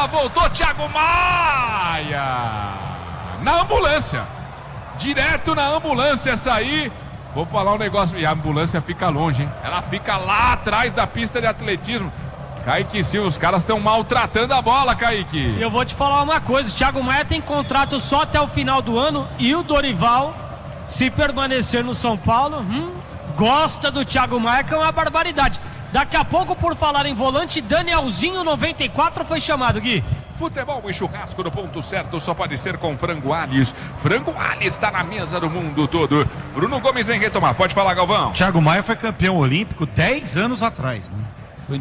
bola voltou, Thiago Maia. Na ambulância. Direto na ambulância essa aí. Vou falar um negócio. E a ambulância fica longe, hein? Ela fica lá atrás da pista de atletismo. Kaique Silva, os caras estão maltratando a bola, Kaique. Eu vou te falar uma coisa. O Thiago Maia tem contrato só até o final do ano. E o Dorival, se permanecer no São Paulo, gosta do Thiago Maia, que é uma barbaridade. Daqui a pouco, por falar em volante, Danielzinho 94 foi chamado, Gui. Futebol e churrasco no ponto certo só pode ser com Frango Alhes. Frango Alhes está na mesa do mundo todo. Bruno Gomes vem retomar. Pode falar, Galvão. Thiago Maia foi campeão olímpico 10 anos atrás, né? Foi em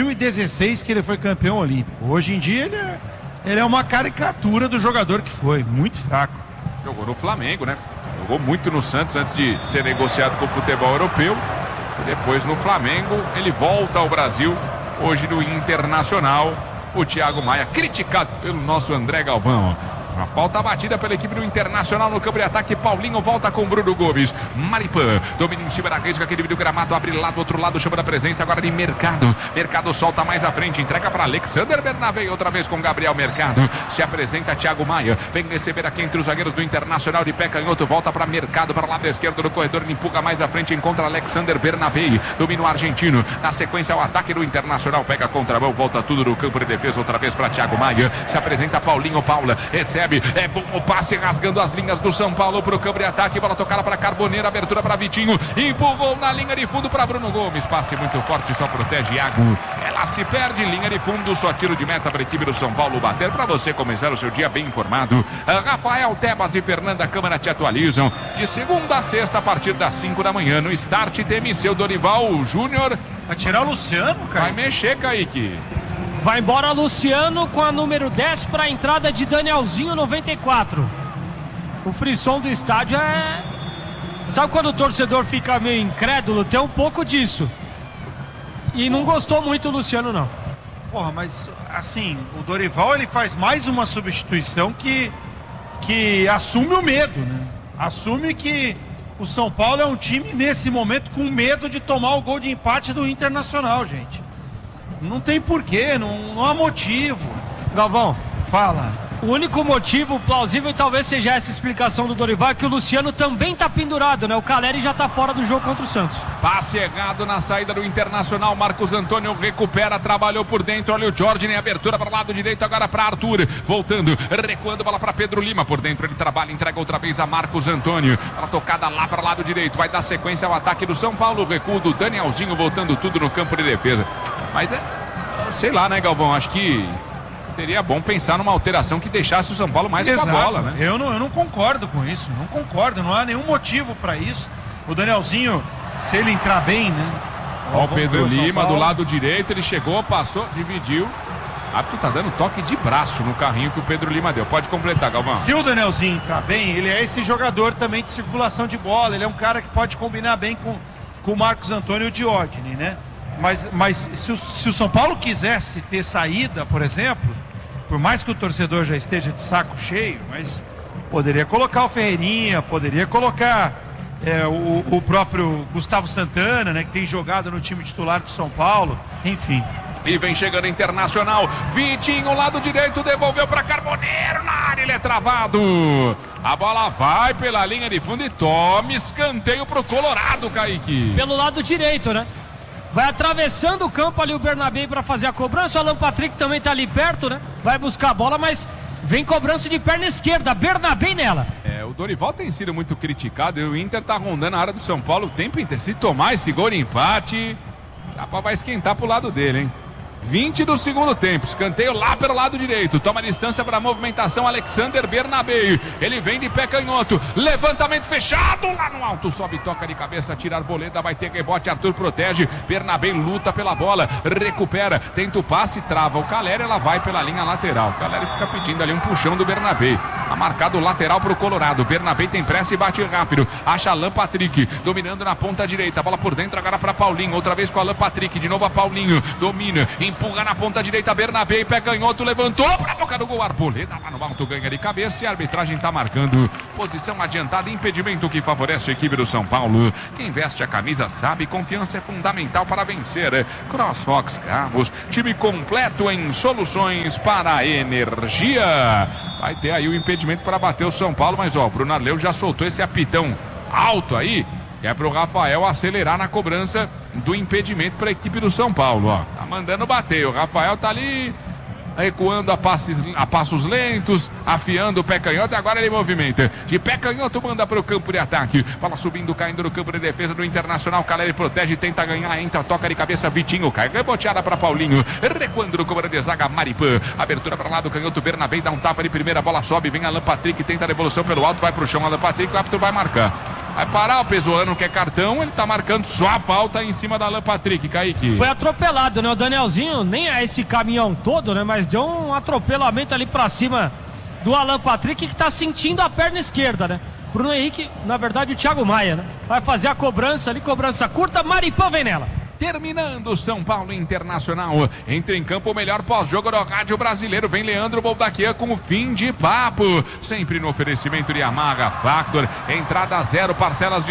2016 que ele foi campeão olímpico. Hoje em dia ele é uma caricatura do jogador que foi. Muito fraco. Jogou no Flamengo, né? Jogou muito no Santos antes de ser negociado com o futebol europeu. E depois no Flamengo ele volta ao Brasil. Hoje no Internacional. O Thiago Maia, criticado pelo nosso André Galvão. Uma falta batida pela equipe do Internacional no campo de ataque. Paulinho volta com Bruno Gomes. Maripan domina em cima da risca, aquele vídeo gramado, abre lá do outro lado, chama da presença agora de Mercado. Mercado solta mais à frente, entrega para Alexander Bernabé, outra vez com Gabriel Mercado. Se apresenta Thiago Maia, vem receber aqui entre os zagueiros do Internacional de pé canhoto, volta para Mercado, para o lado esquerdo do corredor, ele empurra mais à frente, encontra Alexander Bernabé, domina o argentino. Na sequência, o ataque do Internacional pega a contramão, volta tudo no campo de defesa, outra vez para Thiago Maia. Se apresenta Paulinho Paula, recebe. É bom o passe rasgando as linhas do São Paulo para o campo de ataque. Bola tocada para Carboneiro, abertura para Vitinho. Empurrou na linha de fundo para Bruno Gomes. Passe muito forte, só protege Iago. Ela se perde, linha de fundo, só tiro de meta para a equipe do São Paulo bater. Para você começar o seu dia bem informado. Rafael Tebas e Fernanda Câmara te atualizam. De segunda a sexta, a partir das 5 da manhã, no Start TMC, o Dorival Júnior. Vai tirar o Luciano, cara? Vai mexer, Kaique. Vai embora Luciano com a número 10 para a entrada de Danielzinho 94. O frisson do estádio é... Sabe quando o torcedor fica meio incrédulo? Tem um pouco disso. E não gostou muito o Luciano, não. Porra, mas assim, o Dorival ele faz mais uma substituição que assume o medo, né? Assume que o São Paulo é um time nesse momento com medo de tomar o gol de empate do Internacional, gente. Não tem porquê, não há motivo. Galvão, fala. O único motivo plausível, talvez seja essa explicação do Dorival, é que o Luciano também tá pendurado, né? O Caleri já tá fora do jogo contra o Santos. Passe errado na saída do Internacional. Marcos Antônio recupera, trabalhou por dentro. Olha o Jorge em abertura para o lado direito, agora para Arthur. Voltando, recuando, bola para Pedro Lima. Por dentro ele trabalha, entrega outra vez a Marcos Antônio. Ela tocada lá para o lado direito. Vai dar sequência ao ataque do São Paulo. O recuo do Danielzinho, voltando tudo no campo de defesa. Mas sei lá, né, Galvão? Acho que seria bom pensar numa alteração que deixasse o São Paulo mais com a bola, né? Eu não concordo com isso, não concordo, não há nenhum motivo para isso. O Danielzinho, se ele entrar bem, né? Ó, o Pedro Lima do lado direito, ele chegou, passou, dividiu. O árbitro tá dando toque de braço no carrinho que o Pedro Lima deu. Pode completar, Galvão. Se o Danielzinho entrar bem, ele é esse jogador também de circulação de bola, ele é um cara que pode combinar bem com o Marcos Antônio e o Diógenes, né? Mas se o São Paulo quisesse ter saída, por exemplo, por mais que o torcedor já esteja de saco cheio, mas poderia colocar o Ferreirinha, poderia colocar o próprio Gustavo Santana, né, que tem jogado no time titular do São Paulo, enfim. E vem chegando Internacional, Vitinho, lado direito, devolveu para Carboneiro, na área, ele é travado. A bola vai pela linha de fundo e toma escanteio pro Colorado, Kaique. Pelo lado direito, né? Vai atravessando o campo ali o Bernabé para fazer a cobrança. O Alan Patrick também tá ali perto, né? Vai buscar a bola, mas vem cobrança de perna esquerda. Bernabé nela. O Dorival tem sido muito criticado e o Inter tá rondando a área do São Paulo o tempo inteiro. Se tomar esse gol de empate, já vai esquentar pro lado dele, hein? 20 do segundo tempo, escanteio lá pelo lado direito, toma distância para a movimentação Alexander Bernabé, ele vem de pé canhoto, levantamento fechado lá no alto, sobe, toca de cabeça, tira a arboleda, vai ter rebote, Arthur protege, Bernabé luta pela bola, recupera, tenta o passe, trava o Caleri, ela vai pela linha lateral, o Caleri fica pedindo ali um puxão do Bernabé, Tá marcado o lateral pro Colorado. Bernabé tem pressa e bate rápido. Acha Alan Patrick, dominando na ponta direita. Bola por dentro agora para Paulinho. Outra vez com Alan Patrick. De novo a Paulinho. Domina, empurra na ponta direita. Bernabé, pé canhoto, levantou pra boca do gol. Arboleda lá no alto, ganha de cabeça. E a arbitragem tá marcando posição adiantada. Impedimento que favorece a equipe do São Paulo. Quem veste a camisa sabe, confiança é fundamental para vencer. CrossFox Carros, time completo em soluções para a energia. Vai ter aí o impedimento para bater o São Paulo, mas ó, o Bruno Arleu já soltou esse apitão alto aí, que é pro Rafael acelerar na cobrança do impedimento para a equipe do São Paulo, ó. Tá mandando bater, o Rafael tá ali recuando a passos lentos, afiando o pé canhoto, e agora ele movimenta. De pé canhoto manda para o campo de ataque. Bola subindo, caindo no campo de defesa do Internacional. Caleri protege, tenta ganhar, entra, toca de cabeça, Vitinho, cai, reboteada para Paulinho. Recuando no comando de zaga, Maripã. Abertura para lá do canhoto, Bernabé dá um tapa de primeira, bola sobe, vem Alan Patrick, tenta a devolução pelo alto, vai pro chão, Alan Patrick, o árbitro vai marcar. Vai parar o Pesolano, que é cartão, ele tá marcando só a falta em cima da Alan Patrick, Kaique. Foi atropelado, né? O Danielzinho nem é esse caminhão todo, né? Mas deu um atropelamento ali pra cima do Alan Patrick, que tá sentindo a perna esquerda, né? Bruno Henrique, na verdade o Thiago Maia, né? Vai fazer a cobrança ali, cobrança curta, Maripã vem nela. Terminando São Paulo Internacional. Entra em campo o melhor pós-jogo do rádio brasileiro. Vem Leandro Boldaquian com o fim de papo. Sempre no oferecimento de Yamaha Factor. Entrada 0, parcelas de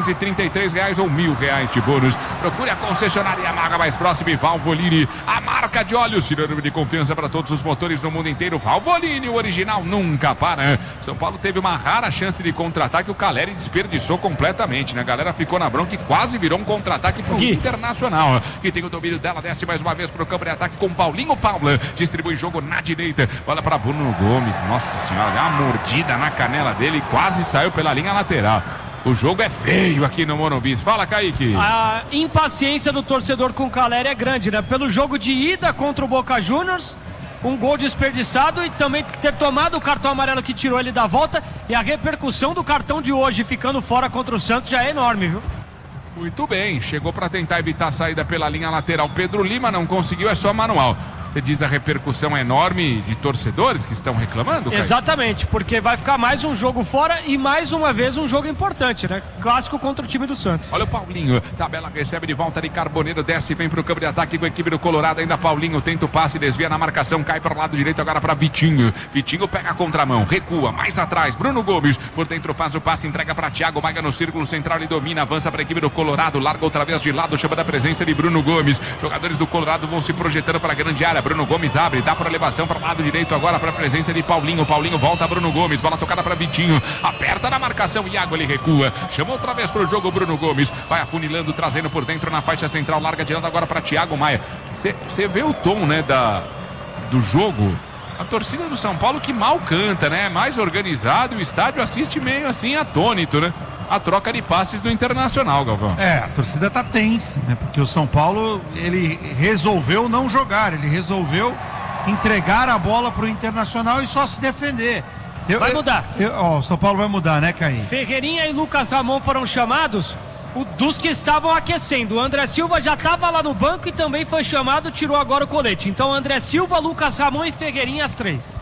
R$733 ou R$1.000 de bônus. Procure a concessionária Yamaha mais próxima e Valvoline, a marca de óleo sinônimo de confiança para todos os motores no mundo inteiro. Valvoline, o original nunca para. São Paulo teve uma rara chance de contra-ataque. O Caleri desperdiçou completamente, né? A galera ficou na bronca e quase virou um contra-ataque pro Internacional, que tem o domínio dela, desce mais uma vez pro campo de ataque com Paulinho Paula, distribui jogo na direita, bola para Bruno Gomes, nossa senhora, deu uma mordida na canela dele, quase saiu pela linha lateral. O jogo é feio aqui no Morumbi. Fala, Kaique. A impaciência do torcedor com o Caleri é grande, né? Pelo jogo de ida contra o Boca Juniors, um gol desperdiçado e também ter tomado o cartão amarelo que tirou ele da volta, e a repercussão do cartão de hoje ficando fora contra o Santos já é enorme, viu? Muito bem, chegou para tentar evitar a saída pela linha lateral. Pedro Lima não conseguiu, é só manual. Você diz a repercussão enorme de torcedores que estão reclamando, Caio? Exatamente, porque vai ficar mais um jogo fora e mais uma vez um jogo importante, né? Clássico contra o time do Santos. Olha o Paulinho, tabela recebe de volta de Carboneiro, desce e vem pro campo de ataque com a equipe do Colorado. Ainda Paulinho tenta o passe, desvia na marcação, cai para o lado direito agora para Vitinho. Vitinho pega a contramão, recua, mais atrás, Bruno Gomes, por dentro faz o passe, entrega para Thiago Maia no círculo central e domina, avança para a equipe do Colorado, larga outra vez de lado, chama da presença de Bruno Gomes. Jogadores do Colorado vão se projetando para a grande área, Bruno Gomes abre, dá para elevação para o lado direito agora para a presença de Paulinho. Paulinho volta, Bruno Gomes, bola tocada para Vitinho, aperta na marcação, Iago, ele recua, chama outra vez para o jogo Bruno Gomes, vai afunilando, trazendo por dentro na faixa central, larga tirando agora para Thiago Maia. Você vê o tom, né, do jogo. A torcida do São Paulo que mal canta, né? Mais organizado, o estádio assiste meio assim atônito, né? A troca de passes do Internacional, Galvão. A torcida tá tensa, né? Porque o São Paulo, ele resolveu não jogar, ele resolveu entregar a bola pro Internacional e só se defender. Vai mudar. O São Paulo vai mudar, né, Caí? Ferreirinha e Lucas Ramon foram chamados, dos que estavam aquecendo. O André Silva já estava lá no banco e também foi chamado, tirou agora o colete. Então André Silva, Lucas Ramon e Ferreirinha, as três.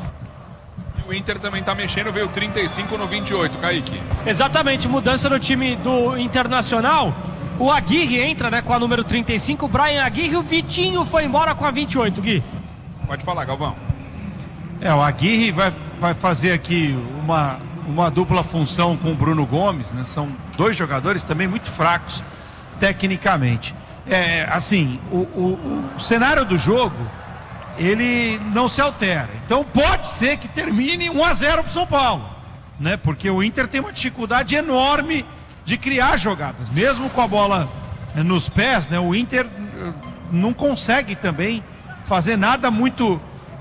O Inter também tá mexendo, veio 35 no 28, Kaique. Exatamente, mudança no time do Internacional. O Aguirre entra, né, com a número 35, o Brian Aguirre, o Vitinho foi embora com a 28, Gui. Pode falar, Galvão. O Aguirre vai fazer aqui uma dupla função com o Bruno Gomes, né? São dois jogadores também muito fracos tecnicamente. Assim, o cenário do jogo, ele não se altera. Então pode ser que termine 1-0 para o São Paulo, né? Porque o Inter tem uma dificuldade enorme de criar jogadas, mesmo com a bola nos pés, né? O Inter não consegue também fazer nada muito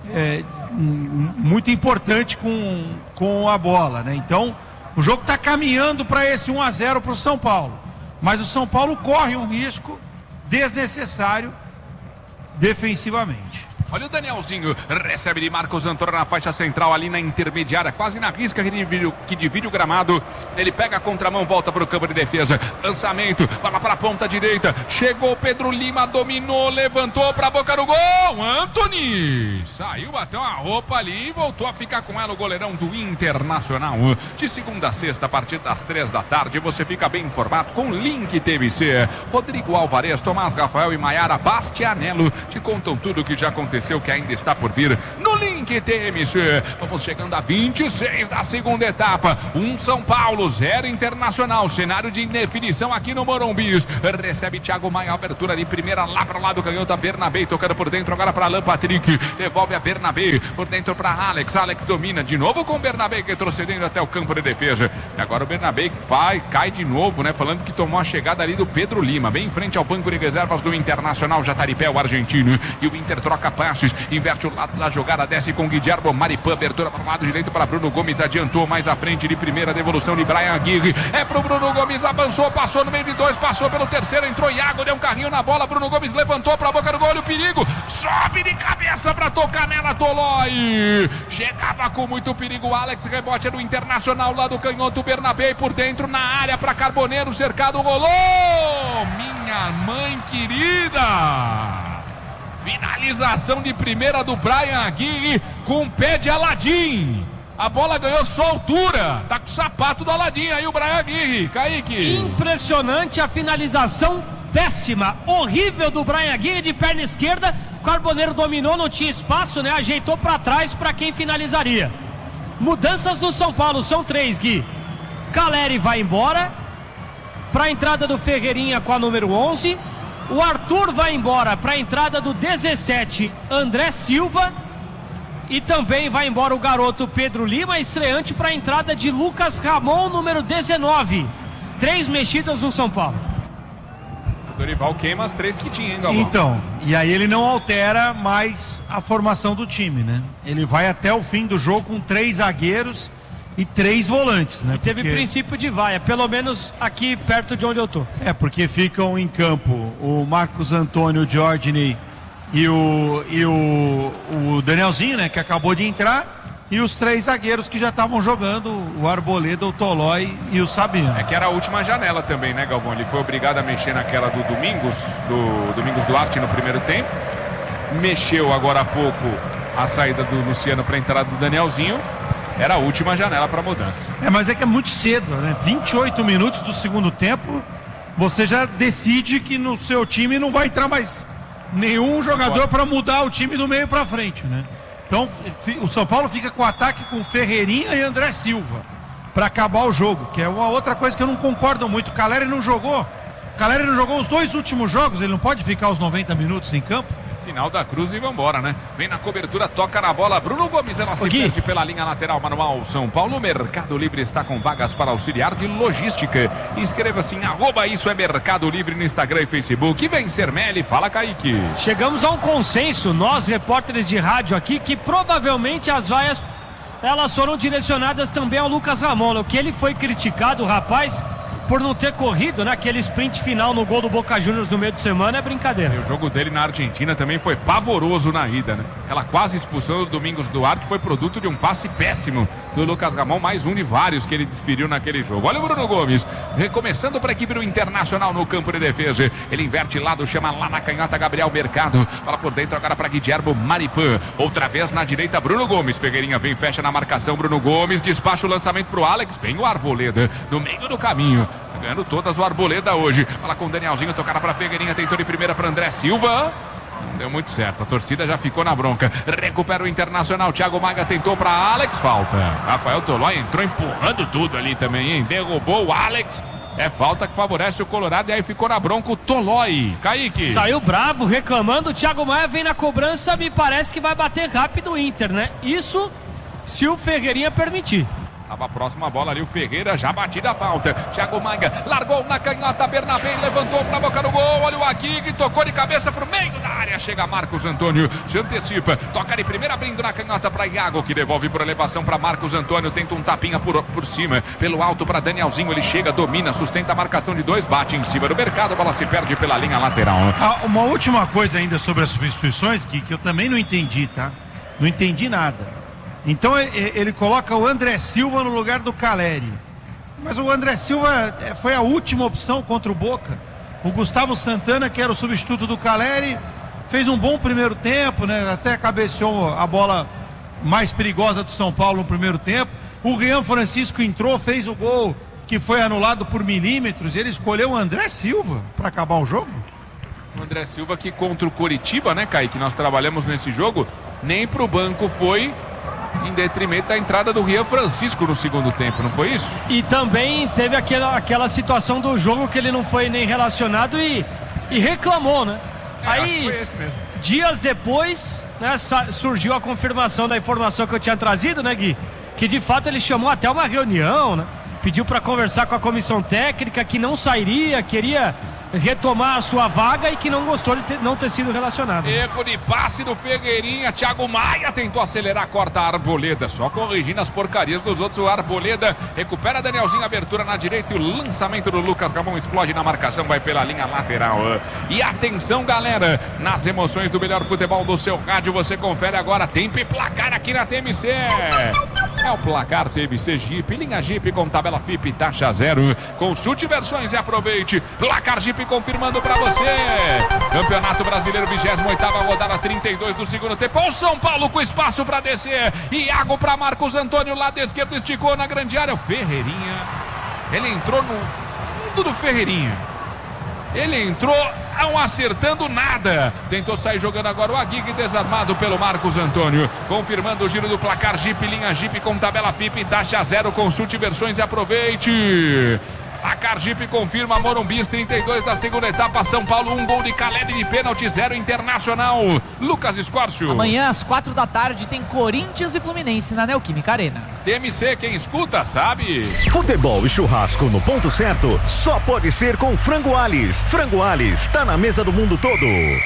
importante com a bola, né? Então o jogo está caminhando para esse 1-0 para o São Paulo, mas o São Paulo corre um risco desnecessário defensivamente. Olha o Danielzinho, recebe de Marcos Antônio na faixa central, ali na intermediária, quase na risca que divide o gramado. Ele pega a contramão, volta para o campo de defesa. Lançamento, bola para a ponta direita. Chegou Pedro Lima, dominou, levantou para a boca do gol. Anthony saiu, bateu uma roupa ali e voltou a ficar com ela, o goleirão do Internacional. De segunda a sexta, a partir das 3 da tarde, você fica bem informado com Link TVC. Rodrigo Alvarez, Tomás Rafael e Maiara Bastianello te contam tudo o que já aconteceu, que ainda está por vir no Link TMC. Vamos chegando a 26 da segunda etapa. 1 São Paulo, 0 Internacional. Cenário de indefinição aqui no Morumbi. Recebe Thiago Maia, abertura de primeira lá para o lado canhoto, Bernabé tocando por dentro agora para Alan Patrick. Devolve a Bernabé por dentro para Alex. Alex domina de novo com o Bernabé retrocedendo até o campo de defesa. E agora o Bernabé cai de novo, né? Falando que tomou a chegada ali do Pedro Lima, bem em frente ao banco de reservas do Internacional Jataripé, o argentino. E o Inter troca passes, inverte o lado da jogada, desce com Guilherme Maripã, abertura para o lado direito para Bruno Gomes, adiantou mais à frente de primeira, devolução de Brian Aguirre, é pro Bruno Gomes, avançou, passou no meio de 2, passou pelo terceiro, entrou Iago, deu um carrinho na bola, Bruno Gomes levantou para a boca do gol, o perigo, sobe de cabeça para tocar nela, Tolói, chegava com muito perigo, Alex, rebote é do Internacional, lá do canhoto, Bernabé por dentro, na área para Carboneiro, cercado, rolou, minha mãe querida! Finalização de primeira do Brian Aguirre com pé de Aladim. A bola ganhou só altura. Tá com o sapato do Aladim aí o Brian Aguirre. Kaique. Impressionante a finalização péssima, horrível do Brian Aguirre de perna esquerda. O Carboneiro dominou, não tinha espaço, né? Ajeitou para trás para quem finalizaria. Mudanças do São Paulo são 3, Gui. Caleri vai embora para a entrada do Ferreirinha com a número 11. O Arthur vai embora para a entrada do 17, André Silva. E também vai embora o garoto Pedro Lima, estreante para a entrada de Lucas Ramon, número 19. 3 mexidas no São Paulo. O Dorival queima as 3 que tinha, hein, Galvão? Então, e aí ele não altera mais a formação do time, né? Ele vai até o fim do jogo com 3 zagueiros e 3 volantes, né? E teve princípio de vaia, pelo menos aqui perto de onde eu tô. É, porque ficam em campo o Marcos Antônio, o Giordini e o Danielzinho, né? Que acabou de entrar. E os 3 zagueiros que já estavam jogando, o Arboleda, o Tolói e o Sabino. É que era a última janela também, né, Galvão? Ele foi obrigado a mexer naquela do Domingos Duarte no primeiro tempo. Mexeu agora há pouco a saída do Luciano para a entrada do Danielzinho. Era a última janela para mudança. Mas é que é muito cedo, né? 28 minutos do segundo tempo, você já decide que no seu time não vai entrar mais nenhum jogador para mudar o time do meio para frente, né? Então o São Paulo fica com o ataque com Ferreirinha e André Silva para acabar o jogo, que é uma outra coisa que eu não concordo muito. O Caleri não jogou os 2 últimos jogos, ele não pode ficar os 90 minutos em campo. Sinal da Cruz e vambora, né? Vem na cobertura, toca na bola, Bruno Gomes, ela se perde pela linha lateral manual. São Paulo, Mercado Livre está com vagas para auxiliar de logística. Inscreva-se em @isso é Mercado Livre no Instagram e Facebook. E vem Sermelli, fala Kaique. Chegamos a um consenso, nós repórteres de rádio aqui, que provavelmente as vaias elas foram direcionadas também ao Lucas Ramon. O que ele foi criticado, o rapaz, por não ter corrido, né? Aquele sprint final no gol do Boca Juniors no meio de semana é brincadeira. E o jogo dele na Argentina também foi pavoroso na ida, né? Aquela quase expulsão do Domingos Duarte foi produto de um passe péssimo do Lucas Ramon, mais um de vários que ele desferiu naquele jogo. Olha o Bruno Gomes, recomeçando para a equipe do Internacional no campo de defesa. Ele inverte lado, chama lá na canhota Gabriel Mercado. Fala por dentro agora para Guilherme Maripã. Outra vez na direita, Bruno Gomes. Ferreirinha vem, fecha na marcação, Bruno Gomes. Despacha o lançamento para o Alex. Vem o Arboleda no meio do caminho. Ganhando todas o Arboleda hoje. Fala com o Danielzinho, tocada para Ferreirinha, tentou de primeira para André Silva. Não deu muito certo, a torcida já ficou na bronca. Recupera o Internacional, Thiago Maga tentou para Alex, falta. Rafael Tolói entrou empurrando tudo ali também, hein? Derrubou o Alex. É falta que favorece o Colorado e aí ficou na bronca o Tolói. Kaique. Saiu bravo, reclamando. O Thiago Maia vem na cobrança, me parece que vai bater rápido o Inter, né? Isso se o Ferreirinha permitir. Tava próxima a bola ali, o Ferreira já batida a falta. Thiago Maga largou na canhota, Bernabé levantou pra boca do gol. Olha o Aguirre, tocou de cabeça pro meio da área, chega Marcos Antônio, se antecipa, toca de primeira, abrindo na canhota para Iago, que devolve por elevação para Marcos Antônio, tenta um tapinha por cima, pelo alto para Danielzinho, ele chega, domina, sustenta a marcação de 2, bate em cima do mercado, a bola se perde pela linha lateral. Uma última coisa ainda sobre as substituições, que eu também não entendi, tá? Não entendi nada. Então ele coloca o André Silva no lugar do Caleri. Mas o André Silva foi a última opção contra o Boca. O Gustavo Santana, que era o substituto do Caleri, fez um bom primeiro tempo, né? Até cabeceou a bola mais perigosa do São Paulo no primeiro tempo. O Rian Francisco entrou, fez o gol que foi anulado por milímetros. Ele escolheu o André Silva para acabar o jogo. O André Silva, que contra o Coritiba, né, Kaique? Nós trabalhamos nesse jogo, nem pro banco foi, em detrimento da entrada do Rian Francisco no segundo tempo, não foi isso? E também teve aquela situação do jogo que ele não foi nem relacionado e reclamou, né? Aí, foi esse mesmo. Dias depois, né, surgiu a confirmação da informação que eu tinha trazido, né, Gui? Que de fato ele chamou até uma reunião, né? Pediu para conversar com a comissão técnica, que não sairia, queria retomar a sua vaga e que não gostou de não ter sido relacionado. Erro de passe do Ferreirinha, Thiago Maia tentou acelerar, corta a Arboleda, só corrigindo as porcarias dos outros. O Arboleda recupera Danielzinho, abertura na direita e o lançamento do Lucas Ramon explode na marcação, vai pela linha lateral. E atenção, galera, nas emoções do melhor futebol do seu rádio, você confere agora tempo e placar aqui na TMC. É o placar TMC Jeep, linha Jeep com tabela FIP, taxa zero. Consulte versões e aproveite. Placar Jeep confirmando pra você. Campeonato Brasileiro, 28ª rodada, 32 do segundo tempo. O São Paulo com espaço pra descer. Iago pra Marcos Antônio, lado esquerdo, esticou na grande área. O Ferreirinha, ele entrou no fundo do Ferreirinha. Ele entrou não acertando nada. Tentou sair jogando agora o Aguirre, desarmado pelo Marcos Antônio. Confirmando o giro do placar Jeep, linha Jeep com tabela FIP, taxa zero. Consulte versões e aproveite. Placar Jeep confirma Morumbis, 32 da segunda etapa. São Paulo, 1 gol de Caleri de pênalti, 0 Internacional. Lucas Escórcio. Amanhã às 4 da tarde tem Corinthians e Fluminense na Neoquímica Arena. TMC, quem escuta sabe. Futebol e churrasco no ponto certo só pode ser com Frango Alis. Frango Alis, tá na mesa do mundo todo.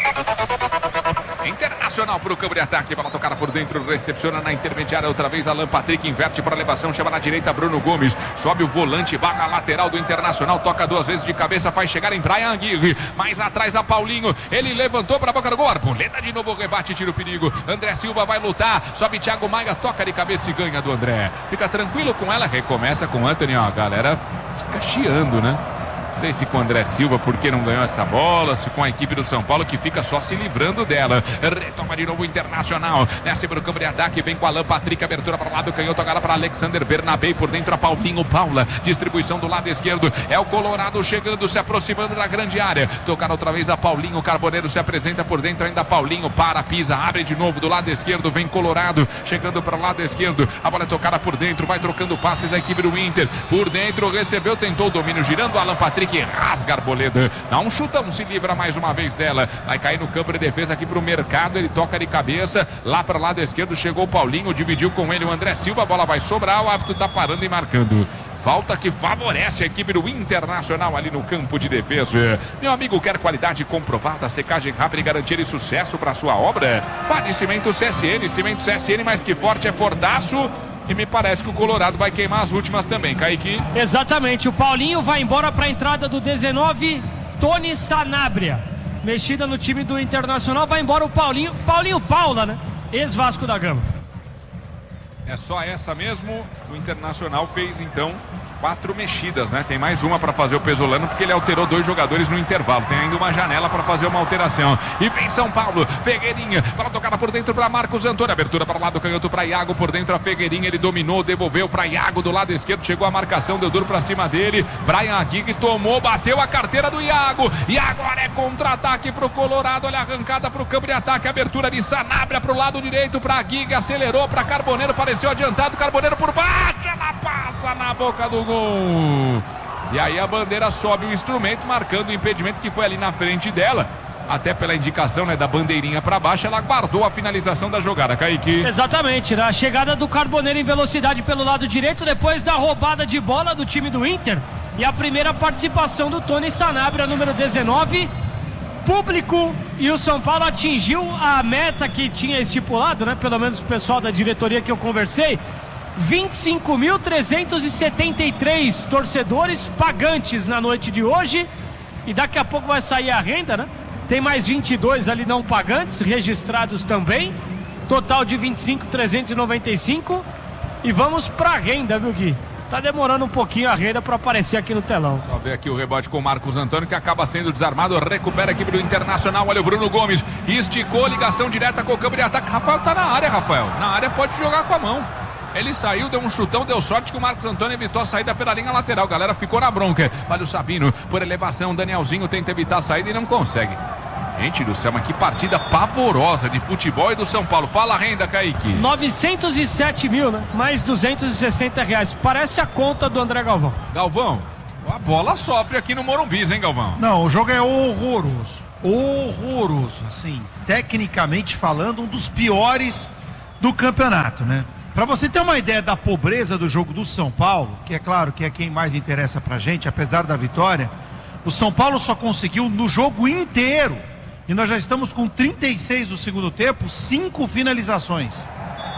Internacional para o campo de ataque, bola tocada por dentro, recepciona na intermediária outra vez Alan Patrick, inverte para a elevação, chama na direita Bruno Gomes, sobe o volante, barra lateral do Internacional, toca 2 vezes de cabeça, faz chegar em Brian Aguirre, mais atrás a Paulinho, ele levantou para a boca do gol, Arboleda de novo, rebate, tira o perigo, André Silva vai lutar, sobe Thiago Maia, toca de cabeça e ganha do André, fica tranquilo com ela, recomeça com o Anthony, ó, a galera fica chiando, né? Não sei se com o André Silva, porque não ganhou essa bola, se com a equipe do São Paulo, que fica só se livrando dela. Retoma de novo o Internacional. Nessa para o campo de ataque, vem com Alan Patrick, abertura para o lado, canhoto agora para Alexander Bernabé, por dentro a Paulinho Paula. Distribuição do lado esquerdo, é o Colorado chegando, se aproximando da grande área. Tocar outra vez a Paulinho, Carboneiro se apresenta por dentro, ainda Paulinho, para, pisa, abre de novo do lado esquerdo, vem Colorado, chegando para o lado esquerdo. A bola é tocada por dentro, vai trocando passes a equipe do Inter. Por dentro, recebeu, tentou o domínio, girando Alan Patrick, que rasga a Arboleda, dá um chutão, se livra mais uma vez dela, vai cair no campo de defesa aqui pro Mercado, ele toca de cabeça, lá para o lado esquerdo chegou o Paulinho, dividiu com ele o André Silva, a bola vai sobrar, o árbitro tá parando e marcando. Falta que favorece a equipe do Internacional ali no campo de defesa. Meu amigo, quer qualidade comprovada, secagem rápida e garantia de sucesso para sua obra? Fale Cimento CSN, Cimento CSN mais que forte é fortaço. E me parece que o Colorado vai queimar as últimas também, Kaique. Exatamente, o Paulinho vai embora para a entrada do 19, Tony Sanabria. Mexida no time do Internacional, vai embora o Paulinho Paula, né? Ex-Vasco da Gama. É só essa mesmo, o Internacional fez então 4 mexidas, né? Tem mais uma para fazer o Pesolano, porque ele alterou 2 jogadores no intervalo. Tem ainda uma janela para fazer uma alteração. E vem São Paulo, Ferreirinha, para tocada por dentro para Marcos Antônio. Abertura para o lado, canhoto para Iago, por dentro a Ferreirinha, ele dominou, devolveu para Iago do lado esquerdo, chegou a marcação, deu duro para cima dele. Brian Aguirre tomou, bateu a carteira do Iago. E agora é contra-ataque para o Colorado. Olha a arrancada para o campo de ataque, abertura de Sanabria para o lado direito, para Aguirre, acelerou para Carboneiro, pareceu adiantado, Carboneiro por baixo, ela passa na boca do gol. E aí a bandeira sobe o instrumento, marcando o impedimento que foi ali na frente dela. Até pela indicação, né, da bandeirinha para baixo, ela guardou a finalização da jogada, Kaique. Exatamente, né? A chegada do Carboneiro em velocidade pelo lado direito, depois da roubada de bola do time do Inter. E a primeira participação do Tony Sanabria, número 19. público e o São Paulo atingiu a meta que tinha estipulado, né? Pelo menos o pessoal da diretoria que eu conversei. 25.373 torcedores pagantes na noite de hoje. E daqui a pouco vai sair a renda, né? Tem mais 22 ali não pagantes, registrados também. Total de 25.395. E vamos pra renda, viu, Gui? Tá demorando um pouquinho a renda para aparecer aqui no telão. Só ver aqui o rebote com o Marcos Antônio, que acaba sendo desarmado. Recupera a equipe do Internacional. Olha o Bruno Gomes. Esticou, ligação direta com o campo de ataque. Rafael tá na área, Rafael. Na área pode jogar com a mão. Ele saiu, deu um chutão, deu sorte que o Marcos Antônio evitou a saída pela linha lateral. Galera ficou na bronca. Olha o Sabino, por elevação. Danielzinho tenta evitar a saída e não consegue. Gente do céu, mas que partida pavorosa de futebol e do São Paulo. Fala a renda, Kaique. 907 mil, né? Mais R$260. Parece a conta do André Galvão. Galvão, a bola sofre aqui no Morumbi, hein, Galvão? Não, o jogo é horroroso. Horroroso, assim, tecnicamente falando, um dos piores do campeonato, né? Pra você ter uma ideia da pobreza do jogo do São Paulo, que é claro que é quem mais interessa pra gente, apesar da vitória, o São Paulo só conseguiu no jogo inteiro, e nós já estamos com 36 do segundo tempo, 5 finalizações.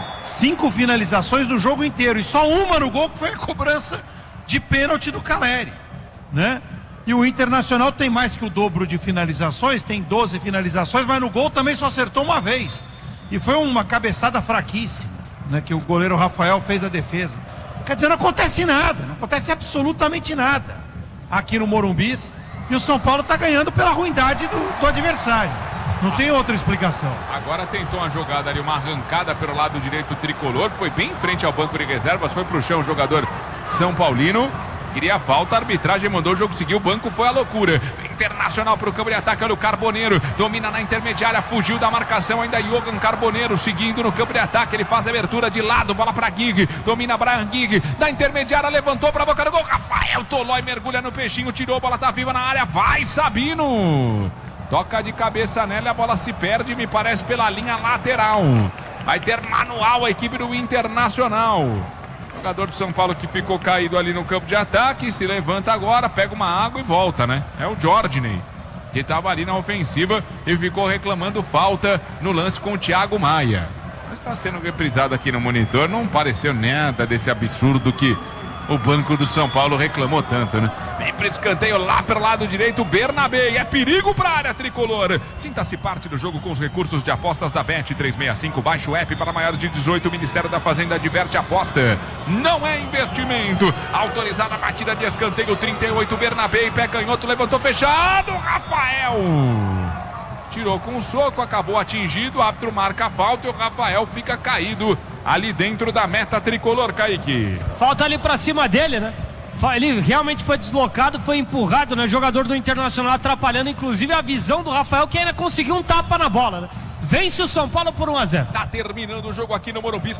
5 finalizações no jogo inteiro. E só uma no gol, que foi a cobrança de pênalti do Caleri, né? E o Internacional tem mais que o dobro de finalizações, tem 12 finalizações, mas no gol também só acertou uma vez. E foi uma cabeçada fraquíssima, né? Que o goleiro Rafael fez a defesa. Quer dizer, não acontece nada, não acontece absolutamente nada aqui no Morumbi. E o São Paulo está ganhando pela ruindade do adversário. Não tem outra explicação. Agora tentou uma jogada ali, uma arrancada pelo lado direito tricolor. Foi bem em frente ao banco de reservas. Foi pro chão o jogador São Paulino. Queria falta, a arbitragem mandou o jogo seguir. O banco foi a loucura. Internacional pro campo de ataque. Olha o Carboneiro. Domina na intermediária. Fugiu da marcação. Ainda Jogan Carboneiro seguindo no campo de ataque. Ele faz a abertura de lado. Bola pra Gig. Domina Brian Gig. Da intermediária levantou pra boca do gol. Rafael Tolói mergulha no peixinho. Tirou. Bola tá viva na área. Vai Sabino. Toca de cabeça nela. A bola se perde, me parece, pela linha lateral. Vai ter manual a equipe do Internacional. Jogador do São Paulo que ficou caído ali no campo de ataque, se levanta agora, pega uma água e volta, né? É o Jordney, que estava ali na ofensiva e ficou reclamando falta no lance com o Thiago Maia. Mas está sendo reprisado aqui no monitor, não pareceu nada desse absurdo que o banco do São Paulo reclamou tanto, né? Vem para escanteio lá pelo lado direito, Bernabé. É perigo para a área tricolor. Sinta-se parte do jogo com os recursos de apostas da Bet365. Baixe o app para maiores de 18. O Ministério da Fazenda diverte a aposta. Não é investimento. Autorizada a batida de escanteio, 38, Bernabé. Pé canhoto, levantou fechado. Rafael tirou com um soco, acabou atingido. O árbitro marca a falta e o Rafael fica caído ali dentro da meta tricolor, Kaique. Falta ali pra cima dele, né? Ele realmente foi deslocado, foi empurrado, né? Jogador do Internacional atrapalhando, inclusive, a visão do Rafael, que ainda conseguiu um tapa na bola, né? Vence o São Paulo por 1-0. Tá terminando o jogo aqui no Morumbi,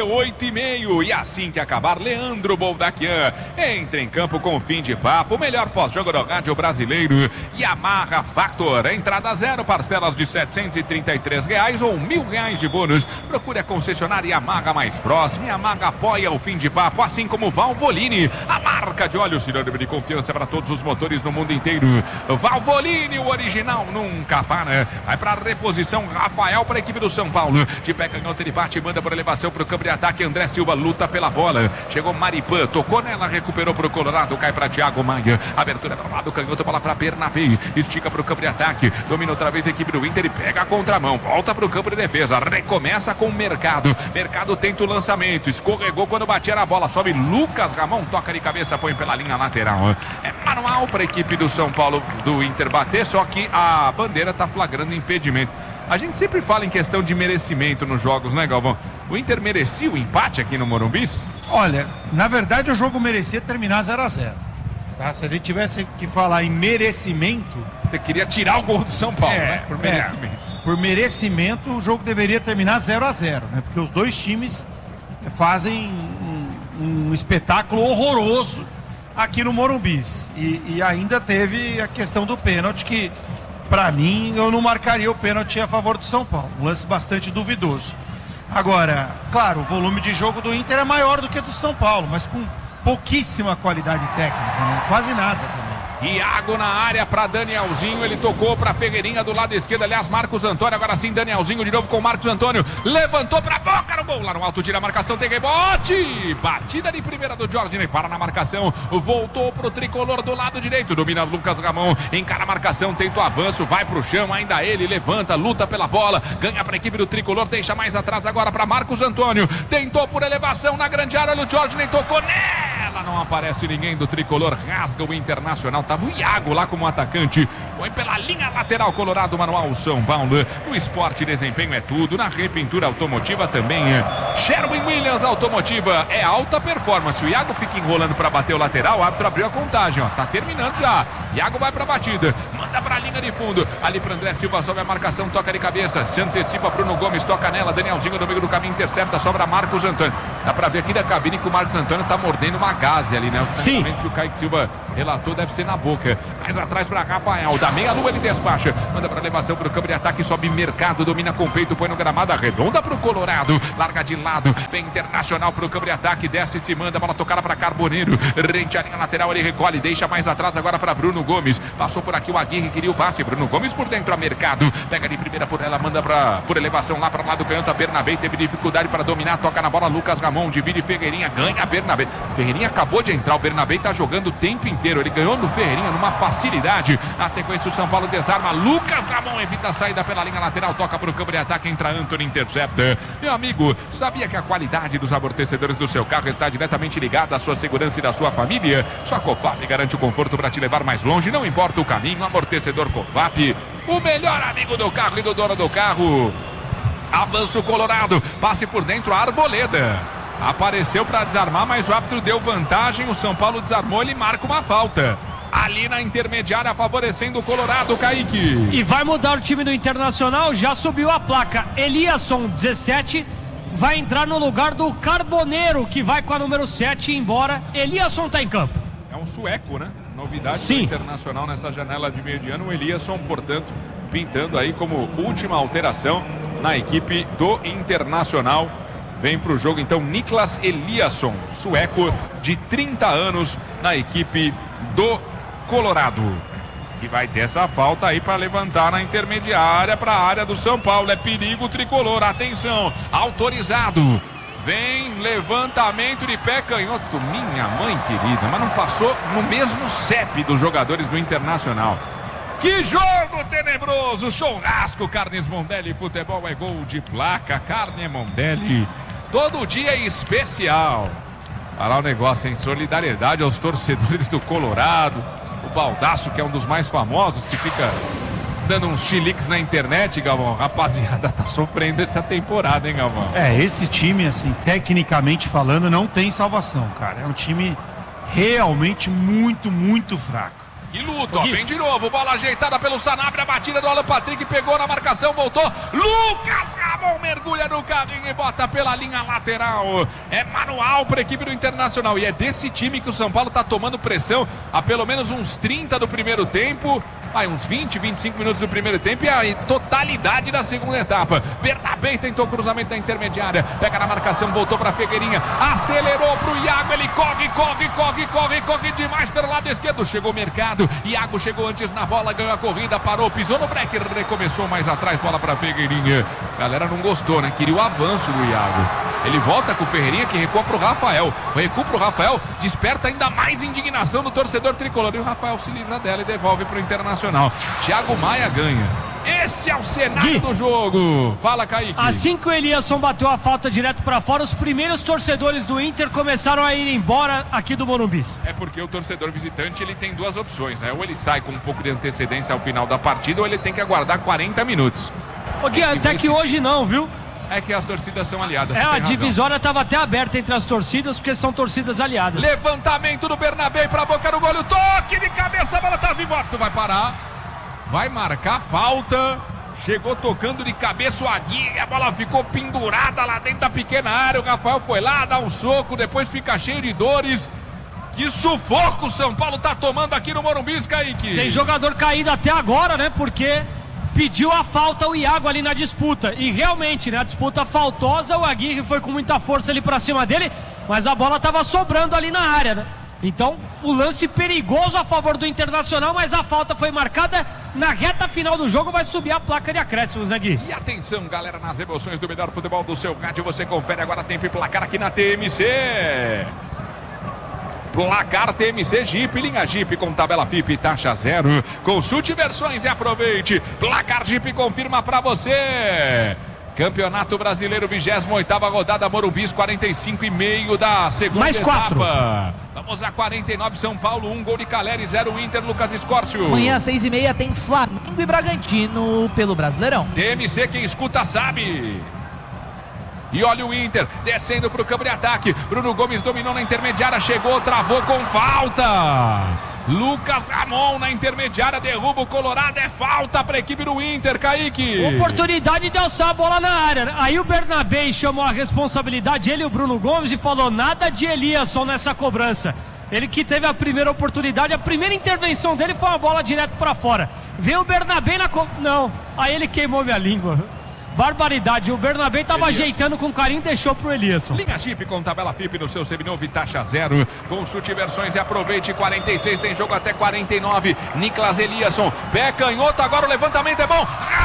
38,5. E assim que acabar, Leandro Boldaquian entra em campo com o Fim de Papo. O melhor pós-jogo do rádio brasileiro. Yamaha Factor. Entrada zero, parcelas de R$733 ou R$1.000 de bônus. Procure a concessionária Yamaha mais próxima. Yamaha apoia o Fim de Papo, assim como Valvoline, a marca de óleo sinônimo de confiança para todos os motores no mundo inteiro. Valvoline, o original nunca para. Vai para reposição Rafael para a equipe do São Paulo. De pé canhoto, ele bate e manda por elevação para o campo de ataque. André Silva luta pela bola. Chegou Maripan, tocou nela, recuperou para o Colorado. Cai para Thiago Maia. Abertura para o lado, canhoto, bola para Bernabé. Estica para o campo de ataque. Domina outra vez a equipe do Inter e pega a contramão. Volta para o campo de defesa. Recomeça com o Mercado. Mercado tenta o lançamento. Escorregou quando batia na bola. Sobe Lucas Ramon. Toca de cabeça, põe pela linha lateral. É manual para a equipe do São Paulo, do Inter bater. Só que a bandeira está flagrando impedimento. A gente sempre fala em questão de merecimento nos jogos, né, Galvão? O Inter merecia o empate aqui no Morumbi? Olha, na verdade o jogo merecia terminar 0-0. Tá? Se a gente tivesse que falar em merecimento... Você queria tirar o gol do São Paulo, né? Por merecimento. Por merecimento, o jogo deveria terminar 0-0, né? Porque os dois times fazem um espetáculo horroroso aqui no Morumbi. E ainda teve a questão do pênalti que... Para mim, eu não marcaria o pênalti a favor do São Paulo. Um lance bastante duvidoso. Agora, claro, o volume de jogo do Inter é maior do que do São Paulo, mas com pouquíssima qualidade técnica, né? Quase nada também. Iago na área para Danielzinho, ele tocou para Ferreirinha do lado esquerdo, aliás, Marcos Antônio, agora sim Danielzinho de novo com Marcos Antônio, levantou para boca no gol, lá no alto, tira a marcação, tem rebote, batida de primeira do Jorginho, para na marcação, voltou pro tricolor do lado direito, domina Lucas Ramon, encara a marcação, tenta o avanço, vai pro chão, ainda ele, levanta, luta pela bola, ganha para a equipe do tricolor, deixa mais atrás agora para Marcos Antônio, tentou por elevação na grande área, o Jorginho tocou nela, não aparece ninguém do tricolor, rasga o Internacional. Tava o Iago lá como atacante, foi pela linha lateral, Colorado, Manual São Paulo. No esporte, desempenho é tudo, na repintura automotiva também é. Sherwin-Williams Automotiva é alta performance. O Iago fica enrolando para bater o lateral, o árbitro abriu a contagem, ó, tá terminando já. Iago vai pra batida, manda pra linha de fundo, ali para André Silva, sobe a marcação, toca de cabeça, se antecipa Bruno Gomes, toca nela, Danielzinho no meio do caminho, intercepta, sobra Marcos Antônio. Dá pra ver aqui da cabine que o Marcos Antônio tá mordendo uma gaze ali, né? O financiamento que o Kaique Silva relatou deve ser na boca. Mais atrás para Rafael, da meia-lua ele despacha, manda para elevação para o campo de ataque, sobe Mercado, domina com peito, põe no gramado, arredonda para o Colorado, larga de lado, vem Internacional para o campo de ataque, desce e se manda, bola tocada para Carboneiro, rente a linha lateral, ele recolhe, deixa mais atrás agora para Bruno Gomes, passou por aqui o Aguirre, queria o passe, Bruno Gomes por dentro a Mercado, pega de primeira por ela, manda por elevação lá para o lado canhoto, a Bernabé teve dificuldade para dominar, toca na bola, Lucas Ramon, divide Ferreirinha, ganha a Bernabé, Ferreirinha acabou de entrar, o Bernabé tá jogando o tempo inteiro, ele ganhou no Ferreirinha numa facilidade. Na sequência o São Paulo desarma, Lucas Ramon evita a saída pela linha lateral, toca para o campo de ataque, entra Antony, intercepta. Meu amigo, sabia que a qualidade dos amortecedores do seu carro está diretamente ligada à sua segurança e da sua família? Só a Cofap garante o conforto para te levar mais longe, não importa o caminho. Amortecedor Cofap, o melhor amigo do carro e do dono do carro. Avança o Colorado, passe por dentro a Arboleda. Apareceu para desarmar, mas o árbitro deu vantagem, o São Paulo desarmou, ele marca uma falta. Ali na intermediária, favorecendo o Colorado, Kaique. E vai mudar o time do Internacional, já subiu a placa. Eliasson, 17, vai entrar no lugar do Carboneiro, que vai com a número 7 embora. Eliasson tá em campo. É um sueco, né? Novidade Sim. do Internacional nessa janela de meio de ano. O Eliasson, portanto, pintando aí como última alteração na equipe do Internacional. Vem para o jogo, então, Niklas Eliasson, sueco de 30 anos, na equipe do Colorado. Que vai ter essa falta aí para levantar na intermediária para a área do São Paulo. É perigo tricolor, atenção, autorizado. Vem levantamento de pé canhoto, minha mãe querida, mas não passou no mesmo CEP dos jogadores do Internacional. Que jogo tenebroso, churrasco, Carnes Mondelli, futebol é gol de placa, Carne Mondelli, todo dia é especial. Olha lá o negócio, em solidariedade aos torcedores do Colorado, o Baldasso, que é um dos mais famosos, que fica dando uns chiliques na internet, Galvão. Rapaziada, tá sofrendo essa temporada, hein, Galvão? Esse time, assim, tecnicamente falando, não tem salvação, cara. É um time realmente muito, muito fraco. Que luta, ó, vem de novo, bola ajeitada pelo Sanabria, a batida do Alan Patrick, pegou na marcação, voltou, Lucas Ramon mergulha no carrinho e bota pela linha lateral, é manual para a equipe do Internacional, e é desse time que o São Paulo tá tomando pressão há pelo menos uns 30 do primeiro tempo, uns 20, 25 minutos do primeiro tempo e a totalidade da segunda etapa. Bernabé tentou o cruzamento da intermediária, pega na marcação, voltou para Ferreirinha, acelerou pro Iago, ele corre demais pelo lado esquerdo, chegou o Mercado, Iago chegou antes na bola, ganhou a corrida, parou, pisou no break, recomeçou mais atrás, bola para Ferreirinha. Galera não gostou, né? Queria o avanço do Iago. Ele volta com o Ferreirinha, que recua pro Rafael. O recuo pro Rafael desperta ainda mais indignação do torcedor tricolor. E o Rafael se livra dela e devolve pro Internacional. Thiago Maia ganha. Esse é o cenário do jogo. Fala, Kaique. Assim que o Eliasson bateu a falta direto para fora, os primeiros torcedores do Inter começaram a ir embora aqui do Morumbi. É porque o torcedor visitante, ele tem duas opções, né? Ou ele sai com um pouco de antecedência ao final da partida, ou ele tem que aguardar 40 minutos. Ô, Gui, até que hoje não, viu? É que as torcidas são aliadas. A divisória estava até aberta entre as torcidas, porque são torcidas aliadas. Levantamento do Bernabé para a boca do gol, toque de cabeça, a bola tá viva, tu vai parar, vai marcar falta, chegou tocando de cabeça o Aguirre, a bola ficou pendurada lá dentro da pequena área, o Rafael foi lá, dá um soco, depois fica cheio de dores. Que sufoco o São Paulo tá tomando aqui no Morumbi, Kaique. Tem jogador caído até agora, né, porque pediu a falta o Iago ali na disputa, e realmente, né, a disputa faltosa, o Aguirre foi com muita força ali pra cima dele, mas a bola tava sobrando ali na área, né? Então, o lance perigoso a favor do Internacional, mas a falta foi marcada na reta final do jogo, vai subir a placa de acréscimos, né, Gui? E atenção, galera, nas emoções do melhor futebol do seu rádio, você confere agora tempo e placar aqui na TMC. Placar TMC Jeep, linha Jeep com tabela FIP, taxa zero. Consulte versões e aproveite. Placar Jeep confirma pra você. Campeonato Brasileiro, 28ª rodada, Morumbis, 45,5 da segunda mais etapa. 4. Vamos a 49, São Paulo, 1 gol de Caleri, 0 Inter, Lucas Escórcio. Amanhã às 6h30 tem Flamengo e Bragantino pelo Brasileirão. TMC, quem escuta sabe. E olha o Inter, descendo para o campo de ataque. Bruno Gomes dominou na intermediária, chegou, travou com falta. Lucas Ramon na intermediária, derruba o Colorado, é falta para a equipe do Inter, Kaique. Oportunidade de alçar a bola na área. Aí o Bernabé chamou a responsabilidade, ele e o Bruno Gomes, e falou nada de Eliasson nessa cobrança. Ele que teve a primeira oportunidade, a primeira intervenção dele foi uma bola direto para fora. Veio o Bernabé na... Não, aí ele queimou minha língua. Barbaridade, o Bernabé estava ajeitando com carinho e deixou pro Eliasson. Linha Jeep com tabela FIP no seu seminovo e taxa zero. Consulte versões e aproveite. 46, tem jogo até 49. Niklas Eliasson, pé canhoto, agora o levantamento é bom.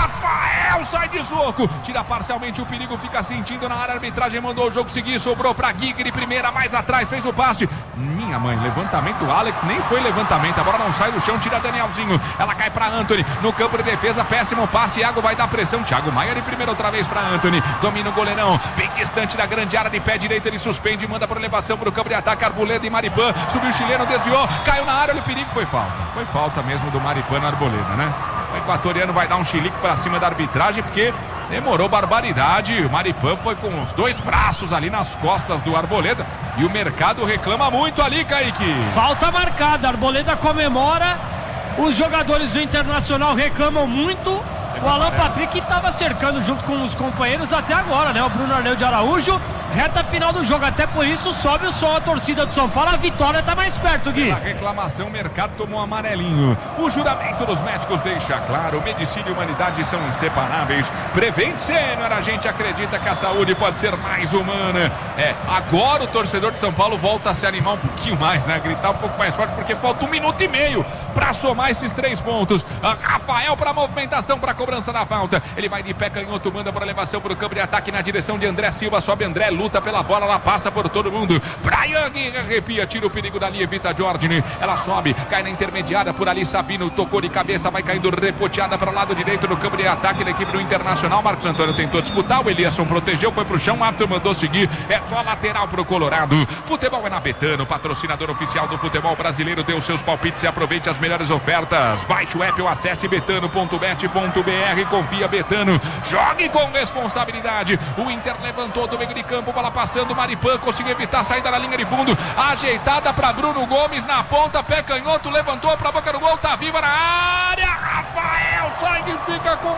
Rafael sai de soco, tira parcialmente o perigo, fica sentindo na área. A arbitragem mandou o jogo seguir, sobrou pra Guigre, primeira mais atrás, fez o passe. Minha mãe, levantamento, Alex, nem foi levantamento, a bola não sai do chão, tira Danielzinho. Ela cai pra Antony, no campo de defesa, péssimo passe. Iago vai dar pressão, Thiago Maia de primeira outra vez para Antony, domina o goleirão, bem distante da grande área, de pé direito, ele suspende, manda por elevação para o campo de ataque, Arboleda e Maripan, subiu o chileno, desviou, caiu na área, olha o perigo, foi falta mesmo do Maripan na Arboleda, né? O equatoriano vai dar um chilique para cima da arbitragem, porque demorou barbaridade, o Maripan foi com os dois braços ali nas costas do Arboleda, e o mercado reclama muito ali, Kaique. Falta marcada, a Arboleda comemora, os jogadores do Internacional reclamam muito. O Alan Patrick estava cercando junto com os companheiros até agora, né? O Bruno Arleu de Araújo, reta final do jogo, até por isso sobe o som a torcida do São Paulo, a vitória está mais perto, Gui. Pela reclamação, o mercado tomou um amarelinho. O juramento dos médicos deixa claro, medicina e humanidade são inseparáveis. Prevent Sênior, a gente acredita que a saúde pode ser mais humana. Agora o torcedor de São Paulo volta a se animar um pouquinho mais, né? Gritar um pouco mais forte, porque falta 1 minuto e meio para somar esses 3 pontos. Rafael para movimentação, para cobrança da falta. Ele vai de pé canhoto, manda para elevação para o campo de ataque na direção de André Silva. Sobe André, luta pela bola, ela passa por todo mundo. Brian arrepia, tira o perigo dali, evita Jordan. Ela sobe, cai na intermediária, por ali Sabino tocou de cabeça, vai caindo repoteada para o lado direito no campo de ataque da equipe do Internacional. Marcos Antônio tentou disputar, o Eliasson protegeu, foi pro chão, o árbitro mandou seguir. É só lateral pro Colorado. Futebol é na Betano, patrocinador oficial do futebol brasileiro. Dê os seus palpites e aproveite as melhores ofertas. Baixe o app ou acesse betano.bet.br. Confia, Betano, jogue com responsabilidade. O Inter levantou do meio de campo, bola passando, Maripan conseguiu evitar a saída na linha de fundo, ajeitada para Bruno Gomes na ponta, pé canhoto, levantou para a boca do gol, tá viva na área, Rafael sai e fica com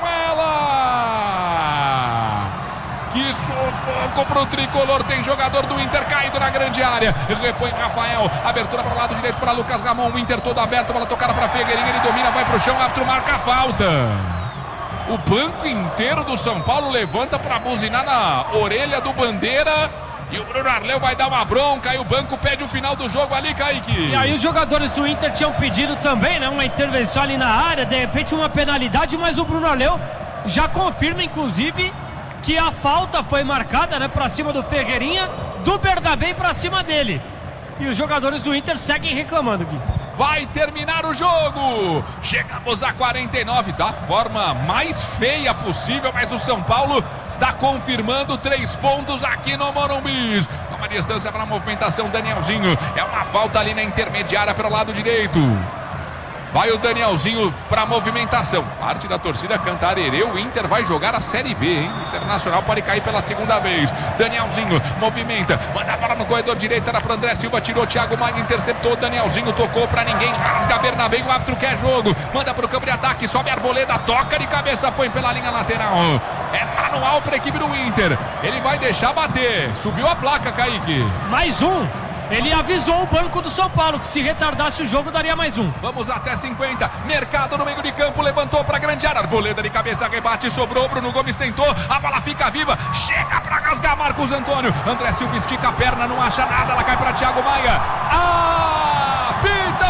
ela. Que sufoco pro tricolor, tem jogador do Inter caído na grande área, repõe Rafael, abertura para o lado direito para Lucas Ramon, o Inter todo aberto, bola tocada para Figueirinha, ele domina, vai pro chão, o árbitro marca a falta. O banco inteiro do São Paulo levanta para buzinar na orelha do Bandeira. E o Bruno Arleu vai dar uma bronca. E o banco pede o final do jogo ali, Kaique. E aí os jogadores do Inter tinham pedido também, né? Uma intervenção ali na área. De repente uma penalidade. Mas o Bruno Arleu já confirma, inclusive, que a falta foi marcada, né? Para cima do Ferreirinha. Do Bernabé para cima dele. E os jogadores do Inter seguem reclamando, Gui. Vai terminar o jogo. Chegamos a 49 da forma mais feia possível, mas o São Paulo está confirmando 3 pontos aqui no Morumbi. Uma distância para a movimentação, Danielzinho. É uma falta ali na intermediária para o lado direito. Vai o Danielzinho para a movimentação. Parte da torcida canta arerê. O Inter vai jogar a Série B, hein? O Internacional pode cair pela segunda vez. Danielzinho movimenta, manda a bola no corredor direito, era para André Silva, tirou Thiago Maia, interceptou. Danielzinho tocou para ninguém, rasga Bernabé, o árbitro quer jogo, manda para o campo de ataque, sobe a Arboleda, toca de cabeça, põe pela linha lateral. É manual para a equipe do Inter. Ele vai deixar bater. Subiu a placa, Kaique. Mais um. Ele avisou o banco do São Paulo que se retardasse o jogo daria mais um. Vamos até 50. Mercado no meio de campo, levantou para grande área. Arboleda de cabeça, rebate, sobrou. Bruno Gomes tentou, a bola fica viva. Chega para rasgar Marcos Antônio. André Silva estica a perna, não acha nada. Ela cai para Thiago Maia.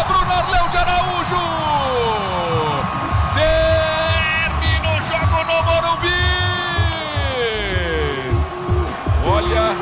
Bruno Arleu de Araújo. Termina o jogo no Morumbi. Olha,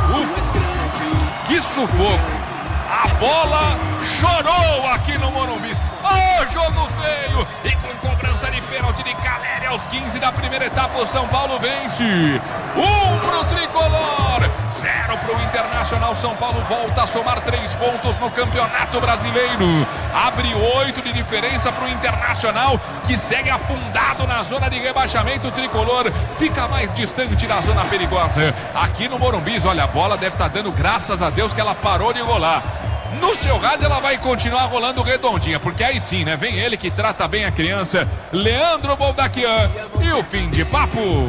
que sufoco. A bola chorou aqui no Morumbi. Oh, jogo feio. E com cobrança de pênalti de Caleri aos 15 da primeira etapa, o São Paulo vence. 1 pro Tricolor, 0 pro Internacional. São Paulo volta a somar 3 pontos no Campeonato Brasileiro. Abre 8 de diferença pro Internacional, que segue afundado na zona de rebaixamento. O Tricolor fica mais distante da zona perigosa. Aqui no Morumbi, olha, a bola deve estar dando graças a Deus que ela parou de rolar. No seu rádio ela vai continuar rolando redondinha, porque aí sim, né? Vem ele que trata bem a criança, Leandro Boldaquian, e o fim de papo.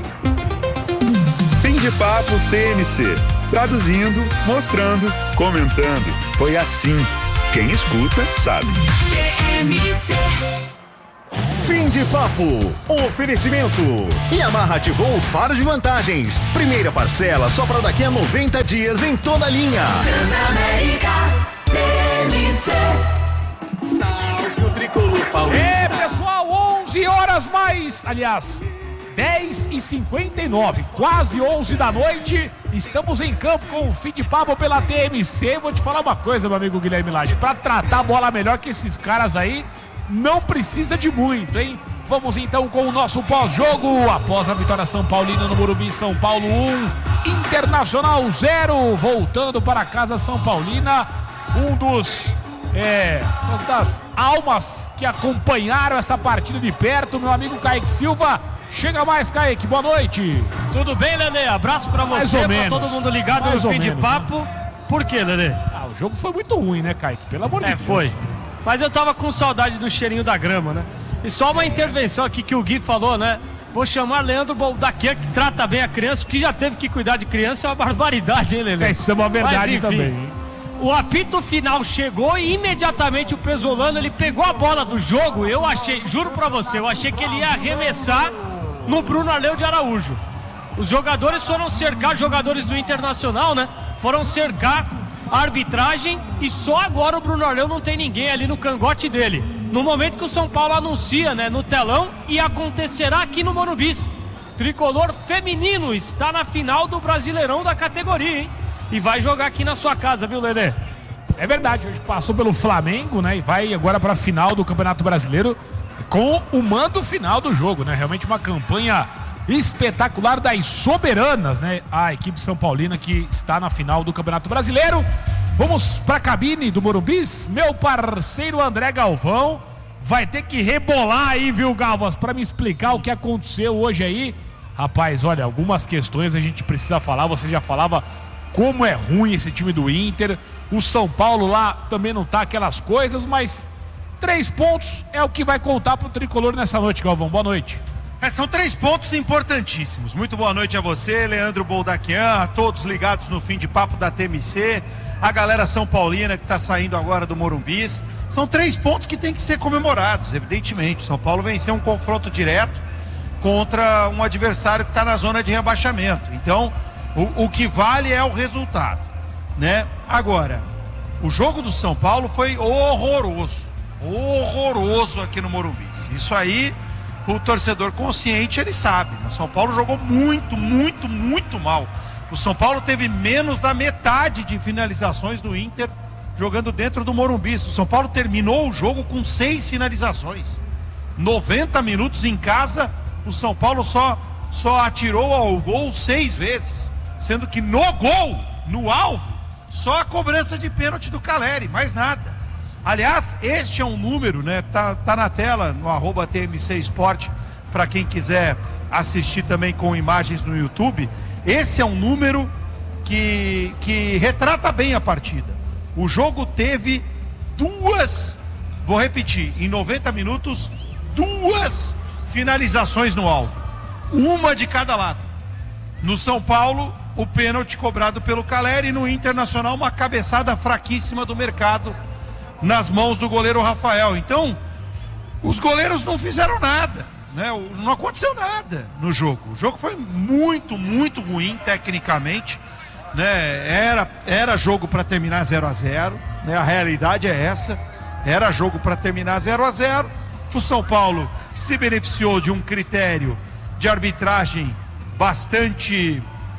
Fim de papo TMC. Traduzindo, mostrando, comentando. Foi assim. Quem escuta, sabe. TMC. Fim de papo. Oferecimento. Yamaha ativou o faro de vantagens. Primeira parcela só para daqui a 90 dias em toda a linha. Transamérica, TMC. Salve o tricolor paulista. Pessoal, 11 horas mais. Aliás, 10h59, quase 11 da noite. Estamos em campo com o fim de papo pela TMC. Vou te falar uma coisa, meu amigo Guilherme Lage. Para tratar a bola melhor que esses caras aí, não precisa de muito, hein? Vamos então com o nosso pós-jogo. Após a vitória São Paulina no Morumbi, São Paulo 1, Internacional 0. Voltando para casa São Paulina, uma das almas que acompanharam essa partida de perto, meu amigo Kaique Silva. Chega mais, Kaique, boa noite. Tudo bem, Lelê? Abraço pra você, pra todo mundo ligado no fim de papo. Por quê, Lelê? O jogo foi muito ruim, né, Kaique? Pelo amor de Deus. Foi. Mas eu tava com saudade do cheirinho da grama, né? E só uma intervenção aqui que o Gui falou, né? Vou chamar Leandro Boldaquian, que trata bem a criança, que já teve que cuidar de criança, é uma barbaridade, hein, Lelê? Isso é uma verdade. Mas, enfim, também, hein? O apito final chegou e imediatamente o Pesolano, ele pegou a bola do jogo. Eu achei, juro pra você, eu achei que ele ia arremessar no Bruno Arleu de Araújo. Os jogadores foram cercar, os jogadores do Internacional, né? Foram cercar a arbitragem e só agora o Bruno Arleu não tem ninguém ali no cangote dele. No momento que o São Paulo anuncia, né, no telão, e acontecerá aqui no Morumbi. Tricolor feminino está na final do Brasileirão da categoria, hein? E vai jogar aqui na sua casa, viu, Lelê? É verdade, hoje passou pelo Flamengo, né? E vai agora para a final do Campeonato Brasileiro com o mando final do jogo, né? Realmente uma campanha espetacular das soberanas, né? A equipe São Paulina que está na final do Campeonato Brasileiro. Vamos para a cabine do Morumbi. Meu parceiro André Galvão vai ter que rebolar aí, viu, Galvas, para me explicar o que aconteceu hoje aí. Rapaz, olha, algumas questões a gente precisa falar. Você já falava como é ruim esse time do Inter. O São Paulo lá também não tá aquelas coisas, mas 3 pontos é o que vai contar pro Tricolor nessa noite, Galvão. Boa noite. São 3 pontos importantíssimos. Muito boa noite a você, Leandro Boldaquian, a todos ligados no fim de papo da TMC, a galera São Paulina que está saindo agora do Morumbi. São 3 pontos que tem que ser comemorados, evidentemente. O São Paulo venceu um confronto direto contra um adversário que está na zona de rebaixamento. Então, o que vale é o resultado, né? Agora, o jogo do São Paulo foi horroroso aqui no Morumbi. Isso aí, o torcedor consciente, ele sabe. O São Paulo jogou muito mal. O São Paulo teve menos da metade de finalizações do Inter jogando dentro do Morumbi. O São Paulo terminou o jogo com 6 finalizações. 90 minutos em casa, o São Paulo só atirou ao gol 6 vezes. Sendo que no gol, no alvo, só a cobrança de pênalti do Caleri, mais nada. Aliás, este é um número, né? Tá na tela, no @TMC Esporte, para quem quiser assistir também com imagens no YouTube. Esse é um número que retrata bem a partida. O jogo teve 2, vou repetir, em 90 minutos, 2 finalizações no alvo. Uma de cada lado. No São Paulo, o pênalti cobrado pelo Caleri, e no Internacional, uma cabeçada fraquíssima do Mercado nas mãos do goleiro Rafael. Então, os goleiros não fizeram nada, né? Não aconteceu nada no jogo. O jogo foi muito ruim tecnicamente, né? Era jogo para terminar 0-0, né? A realidade é essa. Era jogo para terminar 0-0. O São Paulo se beneficiou de um critério de arbitragem bastante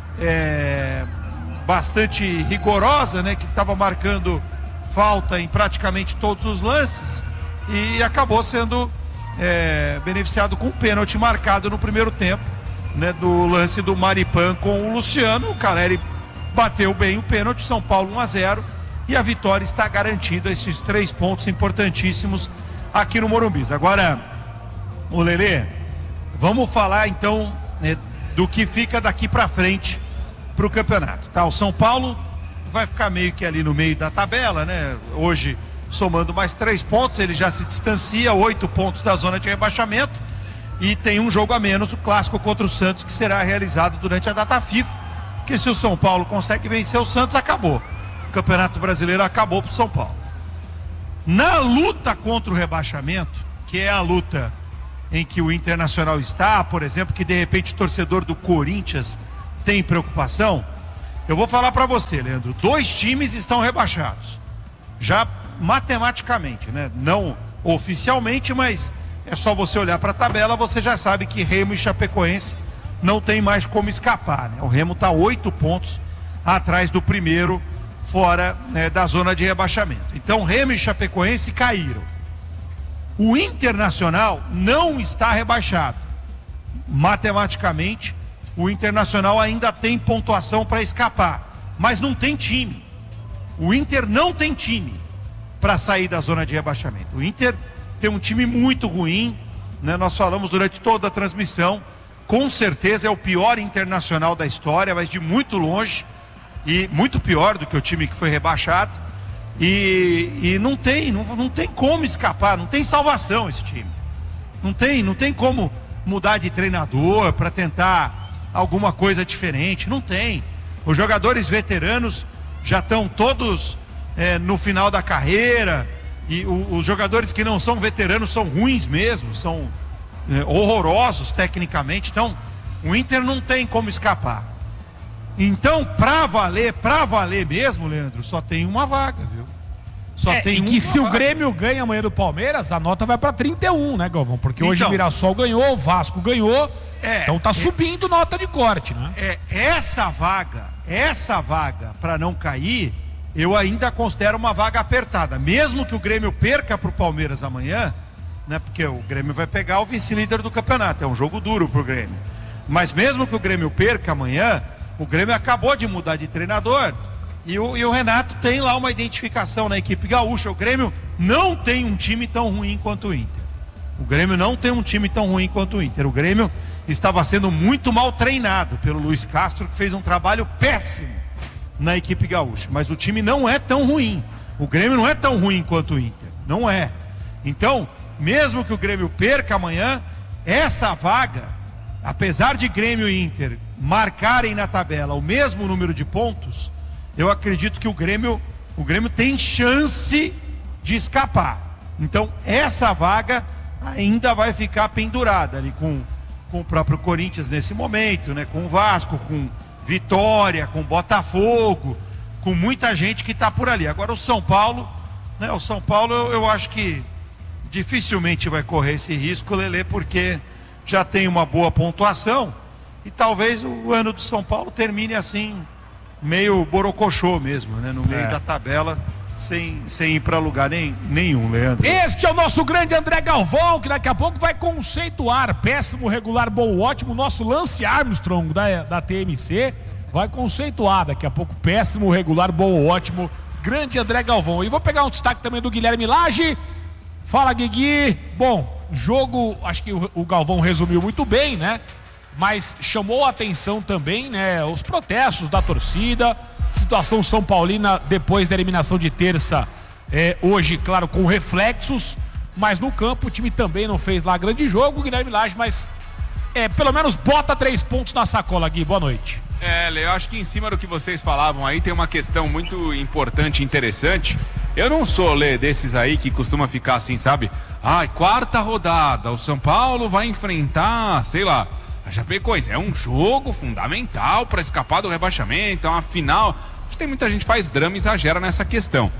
rigorosa, né? Que estava marcando falta em praticamente todos os lances e acabou sendo beneficiado com um pênalti marcado no primeiro tempo, né? Do lance do Maripan com o Luciano. O Caleri bateu bem o pênalti, São Paulo 1-0, e a vitória está garantida, esses 3 pontos importantíssimos aqui no Morumbi. Agora, o Lelê, vamos falar então do que fica daqui para frente para o campeonato. Tá, o São Paulo vai ficar meio que ali no meio da tabela, né? Hoje, somando mais 3 pontos, ele já se distancia 8 pontos da zona de rebaixamento e tem um jogo a menos, o clássico contra o Santos, que será realizado durante a data FIFA. Porque se o São Paulo consegue vencer o Santos, acabou. O Campeonato Brasileiro acabou para o São Paulo. Na luta contra o rebaixamento, que é a luta em que o Internacional está, por exemplo, que de repente o torcedor do Corinthians tem preocupação, eu vou falar para você, Leandro, 2 times estão rebaixados. Já matematicamente, né? Não oficialmente, mas é só você olhar para a tabela, você já sabe que Remo e Chapecoense não tem mais como escapar, né? O Remo está 8 pontos atrás do primeiro, fora, né, da zona de rebaixamento. Então Remo e Chapecoense caíram. O Internacional não está rebaixado. Matematicamente, o Internacional ainda tem pontuação para escapar, mas não tem time. O Inter não tem time para sair da zona de rebaixamento. O Inter tem um time muito ruim, né? Nós falamos durante toda a transmissão. Com certeza é o pior Internacional da história, mas de muito longe, e muito pior do que o time que foi rebaixado. E não tem como escapar, não tem salvação esse time. Não tem como mudar de treinador para tentar alguma coisa diferente, não tem. Os jogadores veteranos já estão todos no final da carreira, e os jogadores que não são veteranos são ruins mesmo, são horrorosos tecnicamente. Então o Inter não tem como escapar. Então pra valer mesmo, Leandro, só tem uma vaga, viu? Só tem que se o Grêmio ganha amanhã do Palmeiras, a nota vai pra 31, né, Galvão? Porque hoje o Mirassol ganhou, o Vasco ganhou, então tá subindo nota de corte, né? Essa vaga pra não cair, eu ainda considero uma vaga apertada, mesmo que o Grêmio perca pro Palmeiras amanhã, né? Porque o Grêmio vai pegar o vice-líder do campeonato, é um jogo duro pro Grêmio. Mas mesmo que o Grêmio perca amanhã, o Grêmio acabou de mudar de treinador e o Renato tem lá uma identificação na equipe gaúcha. O Grêmio não tem um time tão ruim quanto o Inter. O Grêmio não tem um time tão ruim quanto o Inter. O Grêmio estava sendo muito mal treinado pelo Luiz Castro, que fez um trabalho péssimo na equipe gaúcha. Mas o time não é tão ruim. O Grêmio não é tão ruim quanto o Inter. Não é. Então, mesmo que o Grêmio perca amanhã, essa vaga, apesar de Grêmio e Inter marcarem na tabela o mesmo número de pontos, eu acredito que o Grêmio tem chance de escapar. Então essa vaga ainda vai ficar pendurada ali com o próprio Corinthians nesse momento, né? Com o Vasco, com Vitória, com Botafogo, com muita gente que está por ali. Agora o São Paulo, né? O São Paulo eu acho que dificilmente vai correr esse risco, Lelê, porque já tem uma boa pontuação e talvez o ano do São Paulo termine assim, meio borocochô mesmo, né? No meio da tabela, sem ir para lugar nenhum, Leandro. Este é o nosso grande André Galvão, que daqui a pouco vai conceituar péssimo, regular, bom, ótimo. Nosso Lance Armstrong da TMC vai conceituar daqui a pouco péssimo, regular, bom, ótimo. Grande André Galvão. E vou pegar um destaque também do Guilherme Lage. Fala, Guigui. Bom, jogo, acho que o Galvão resumiu muito bem, né? Mas chamou a atenção também, né? Os protestos da torcida, situação São Paulina depois da eliminação de terça, hoje, claro, com reflexos, mas no campo o time também não fez lá grande jogo, Guilherme Lage, mas pelo menos bota 3 pontos na sacola, Gui. Boa noite. Eu acho que em cima do que vocês falavam aí tem uma questão muito importante e interessante. Eu não sou, Lê, desses aí que costuma ficar assim, sabe? Quarta rodada, o São Paulo vai enfrentar, sei lá, a Chapecoense. É um jogo fundamental para escapar do rebaixamento, é uma final. Acho que tem muita gente que faz drama e exagera nessa questão.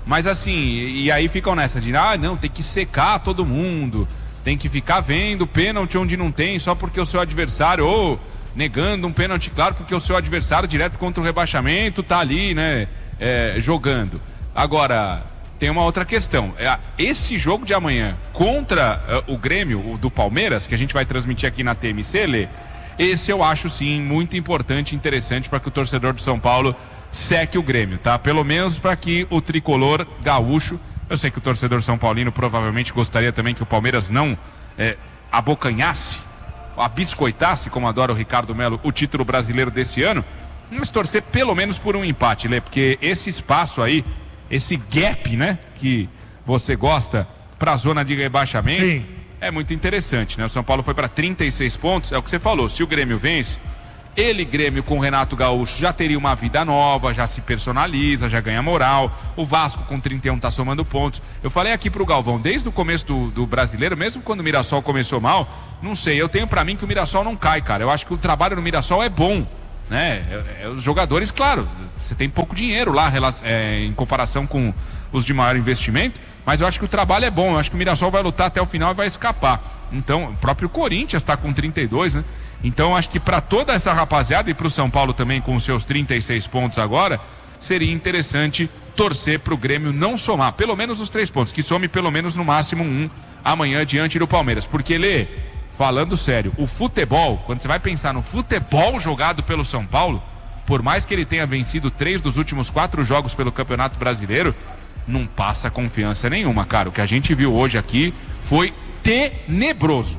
Mas assim, e aí ficam nessa de, não, tem que secar todo mundo, tem que ficar vendo pênalti onde não tem, só porque o seu adversário, ou negando um pênalti claro, porque o seu adversário direto contra o rebaixamento tá ali, né, jogando. Agora, tem uma outra questão. Esse jogo de amanhã contra o Grêmio, o do Palmeiras, que a gente vai transmitir aqui na TMC, Lê, esse eu acho sim muito importante e interessante para que o torcedor do São Paulo seque o Grêmio, tá? Pelo menos para que o tricolor gaúcho, eu sei que o torcedor São Paulino provavelmente gostaria também que o Palmeiras não abocanhasse, abiscoitasse, como adora o Ricardo Melo, o título brasileiro desse ano, mas torcer pelo menos por um empate, Lê, porque esse espaço aí, esse gap, né, que você gosta para a zona de rebaixamento, sim, é muito interessante, né? O São Paulo foi para 36 pontos, é o que você falou, se o Grêmio vence, Grêmio com o Renato Gaúcho já teria uma vida nova, já se personaliza, já ganha moral. O Vasco com 31 tá somando pontos. Eu falei aqui pro Galvão, desde o começo do brasileiro, mesmo quando o Mirassol começou mal, não sei, eu tenho pra mim que o Mirassol não cai, cara. Eu acho que o trabalho no Mirassol é bom, né? Os jogadores, claro, você tem pouco dinheiro lá em comparação com os de maior investimento, mas eu acho que o trabalho é bom. Eu acho que o Mirassol vai lutar até o final e vai escapar. Então, o próprio Corinthians tá com 32, né? Então, acho que para toda essa rapaziada e para o São Paulo também com os seus 36 pontos agora, seria interessante torcer para o Grêmio não somar pelo menos os 3 pontos, que some pelo menos no máximo 1 amanhã diante do Palmeiras. Porque, Lê, falando sério, o futebol, quando você vai pensar no futebol jogado pelo São Paulo, por mais que ele tenha vencido 3 dos últimos 4 jogos pelo Campeonato Brasileiro, não passa confiança nenhuma, cara. O que a gente viu hoje aqui foi tenebroso.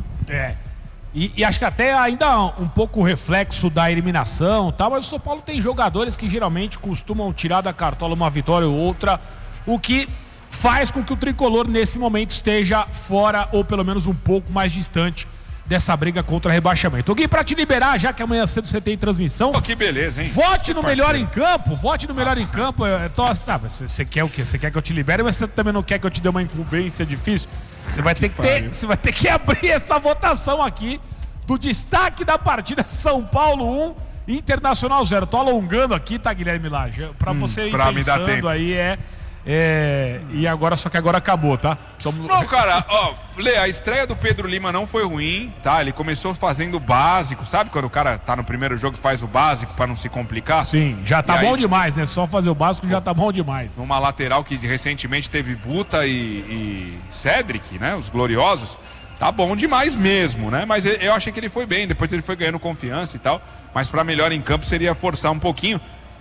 E acho que até ainda um pouco o reflexo da eliminação, tá? Mas o São Paulo tem jogadores que geralmente costumam tirar da cartola uma vitória ou outra, o que faz com que o tricolor nesse momento esteja fora ou pelo menos um pouco mais distante dessa briga contra rebaixamento. Gui, pra te liberar, já que amanhã cedo você tem transmissão. Pô, que beleza, hein? Vote no Melhor em Campo, vote no Melhor em Campo. Você quer o quê? Você quer que eu te libere, mas você também não quer que eu te dê uma incumbência difícil? Você vai ter que abrir essa votação aqui do destaque da partida São Paulo 1, Internacional 0. Tô alongando aqui, tá, Guilherme Lage? Pra você ir pensando aí, e agora, só que agora acabou, tá? Não, cara, Lê, a estreia do Pedro Lima não foi ruim, tá? Ele começou fazendo o básico, sabe quando o cara tá no primeiro jogo e faz o básico pra não se complicar? Sim, já tá bom demais, né? Só fazer o básico já tá bom demais. Numa lateral que recentemente teve Buta e Cedric, né? Os gloriosos. Tá bom demais mesmo, né? Mas eu achei que ele foi bem, depois ele foi ganhando confiança e tal. Mas pra melhor em campo seria forçar um pouquinho.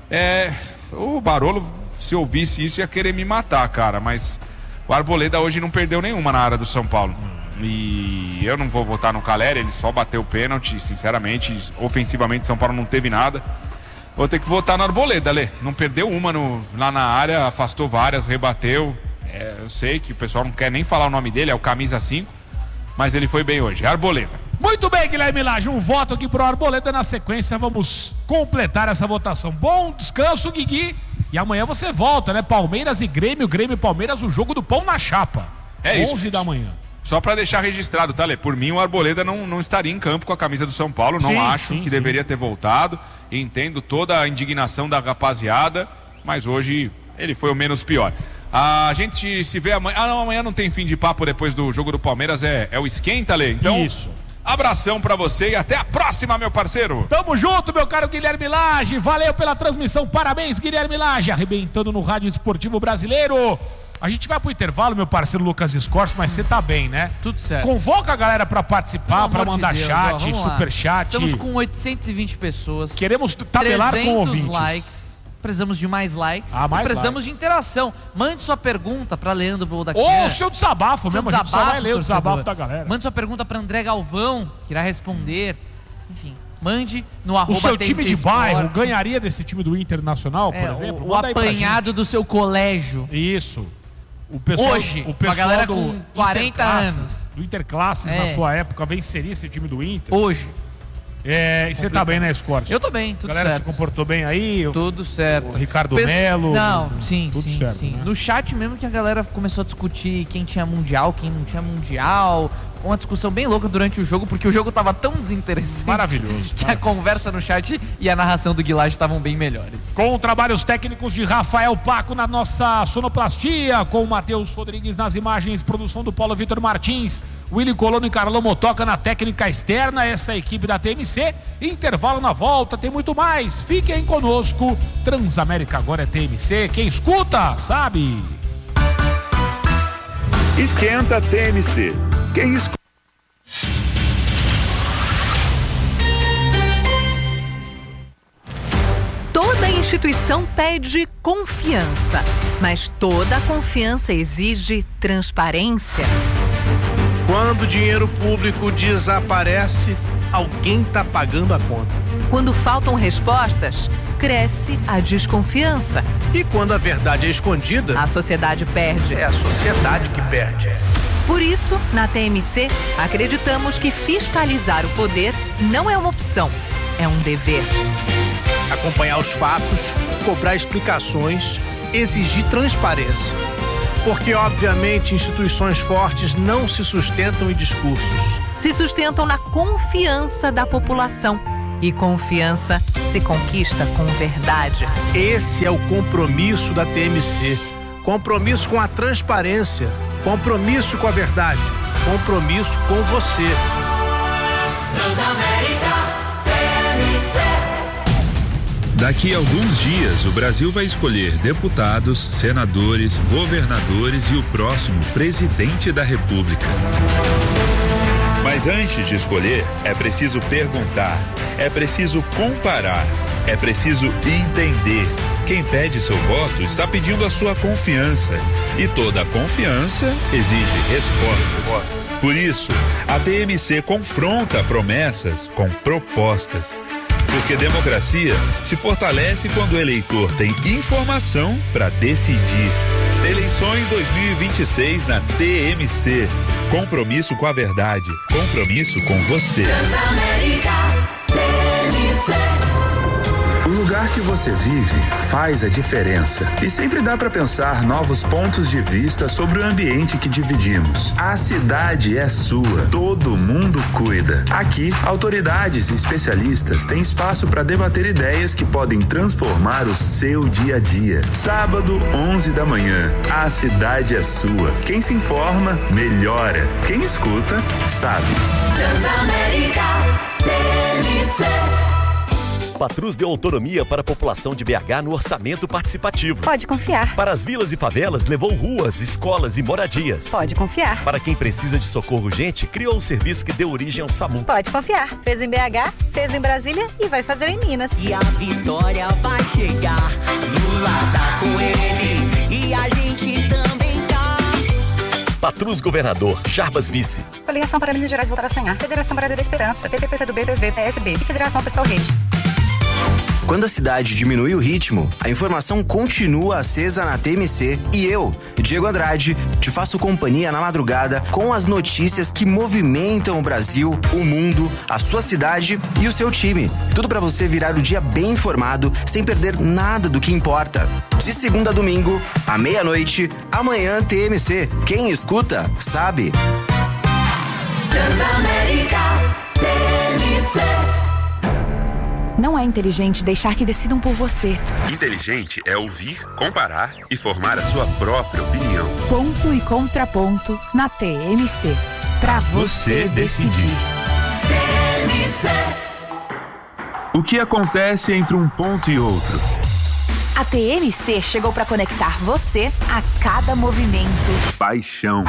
O Barolo, se ouvisse isso, ia querer me matar, cara. Mas o Arboleda hoje não perdeu nenhuma na área do São Paulo. E eu não vou votar no Calleri, ele só bateu o pênalti, sinceramente. Ofensivamente, São Paulo não teve nada. Vou ter que votar no Arboleda, Lê. Não perdeu uma lá na área, afastou várias, rebateu. Eu sei que o pessoal não quer nem falar o nome dele, é o camisa 5. Mas ele foi bem hoje, Arboleda. Muito bem, Guilherme Lage, um voto aqui pro Arboleda. Na sequência vamos completar essa votação. Bom descanso, Guigui. E amanhã você volta, né? Palmeiras e Grêmio, Grêmio e Palmeiras, o jogo do pão na chapa. 11 da manhã. Só pra deixar registrado, tá, Lê? Por mim, o Arboleda não estaria em campo com a camisa do São Paulo. Não acho que deveria ter voltado. Entendo toda a indignação da rapaziada, mas hoje ele foi o menos pior. A gente se vê amanhã. Amanhã não tem fim de papo depois do jogo do Palmeiras. É o esquenta, Lê. Então, isso. Abração pra você e até a próxima, meu parceiro. Tamo junto, meu caro Guilherme Lage. Valeu pela transmissão. Parabéns, Guilherme Lage. Arrebentando no Rádio Esportivo Brasileiro. A gente vai pro intervalo, meu parceiro Lucas Scorse, mas você tá bem, né? Tudo certo. Convoca a galera pra participar, pra mandar chat, superchat. Estamos com 820 pessoas. Queremos tabelar com ouvintes. Likes. Precisamos de mais likes. Precisamos likes. De interação. Mande sua pergunta para Leandro Boldaquer. Ou o seu desabafo mesmo. A gente só vai ler o desabafo da galera. Mande sua pergunta para André Galvão, que irá responder. Enfim, mande no @. O seu time de bairro ganharia desse time do Internacional, por exemplo? O apanhado do seu colégio. Isso. O pessoal, hoje, a galera com 40 anos. Do Interclasses, na sua época, venceria esse time do Inter? Hoje. E você tá bem, né, Scorse? Eu tô bem, tudo certo. A galera se comportou bem aí? Tudo certo. O Ricardo Melo? Não, sim. Certo, né? No chat mesmo que a galera começou a discutir quem tinha Mundial, quem não tinha Mundial. uma discussão bem louca durante o jogo, porque o jogo tava tão desinteressante. Maravilhoso. Que a conversa no chat e a narração do Guilherme estavam bem melhores. Com trabalhos técnicos de Rafael Paco na nossa sonoplastia, com o Matheus Rodrigues nas imagens, produção do Paulo Vitor Martins, Willy Colono e Carlão Motoca na técnica externa, essa é a equipe da TMC. Intervalo na volta, tem muito mais. Fiquem conosco. Transamérica agora é TMC. Quem escuta, sabe. Esquenta TMC. Quem escuta. Toda instituição pede confiança, mas toda confiança exige transparência. Quando o dinheiro público desaparece, alguém está pagando a conta. Quando faltam respostas, cresce a desconfiança. E quando a verdade é escondida, a sociedade perde. É a sociedade que perde. Por isso, na TMC, acreditamos que fiscalizar o poder não é uma opção, é um dever. Acompanhar os fatos, cobrar explicações, exigir transparência. Porque, obviamente, instituições fortes não se sustentam em discursos. Se sustentam na confiança da população. E confiança se conquista com verdade. Esse é o compromisso da TMC. Compromisso com a transparência. Compromisso com a verdade. Compromisso com você. Transamérica TMC. Daqui a alguns dias, o Brasil vai escolher deputados, senadores, governadores e o próximo presidente da República. Mas antes de escolher, é preciso perguntar, é preciso comparar, é preciso entender. Quem pede seu voto está pedindo a sua confiança. E toda confiança exige resposta. Por isso, a TMC confronta promessas com propostas. Porque democracia se fortalece quando o eleitor tem informação para decidir. Eleições 2026 na TMC. Compromisso com a verdade. Compromisso com você. Transamérica TMC. O lugar que você vive faz a diferença. E sempre dá para pensar novos pontos de vista sobre o ambiente que dividimos. A cidade é sua. Todo mundo cuida. Aqui, autoridades e especialistas têm espaço para debater ideias que podem transformar o seu dia a dia. Sábado, 11 da manhã. A cidade é sua. Quem se informa, melhora. Quem escuta, sabe. Transamérica TMC. Patrus deu autonomia para a população de BH no orçamento participativo. Pode confiar. Para as vilas e favelas, levou ruas, escolas e moradias. Pode confiar. Para quem precisa de socorro urgente, criou um serviço que deu origem ao SAMU. Pode confiar. Fez em BH, fez em Brasília e vai fazer em Minas. E a vitória vai chegar. Lula tá com ele e a gente também tá. Patrus governador, Jarbas vice. Coligação para Minas Gerais voltar a sonhar. Federação Brasil da Esperança, PTPC do PV, PSB e Federação Pessoal Rede. Quando a cidade diminui o ritmo, a informação continua acesa na TMC e eu, Diego Andrade, te faço companhia na madrugada com as notícias que movimentam o Brasil, o mundo, a sua cidade e o seu time. Tudo para você virar o dia bem informado, sem perder nada do que importa. De segunda a domingo, à meia-noite, amanhã TMC. Quem escuta, sabe. Transamérica TMC. Não é inteligente deixar que decidam por você. Inteligente é ouvir, comparar e formar a sua própria opinião. Ponto e contraponto na TMC. Pra você decidir. TMC. O que acontece entre um ponto e outro? A TMC chegou para conectar você a cada movimento. Paixão.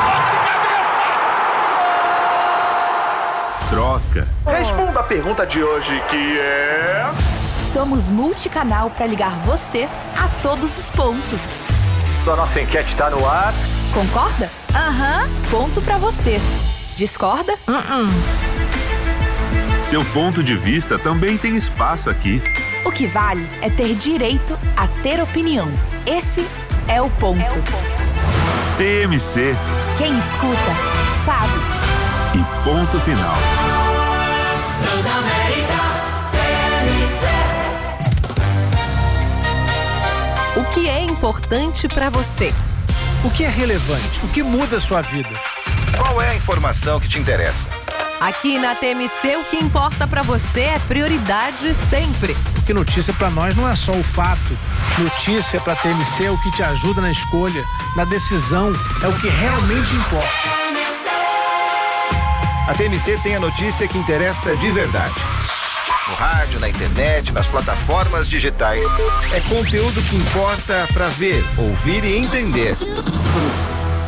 Troca. Responda a pergunta de hoje, que é... Somos multicanal para ligar você a todos os pontos. A nossa enquete está no ar. Concorda? Aham. Ponto para você. Discorda? Seu ponto de vista também tem espaço aqui. O que vale é ter direito a ter opinião. Esse é o ponto. TMC. Quem escuta, sabe. E ponto final. Transamérica TMC. O que é importante para você? O que é relevante? O que muda a sua vida? Qual é a informação que te interessa? Aqui na TMC, o que importa pra você é prioridade sempre. Porque notícia pra nós não é só o fato. Notícia pra TMC é o que te ajuda na escolha, na decisão, é o que realmente importa. A TMC tem a notícia que interessa de verdade. No rádio, na internet, nas plataformas digitais. É conteúdo que importa pra ver, ouvir e entender.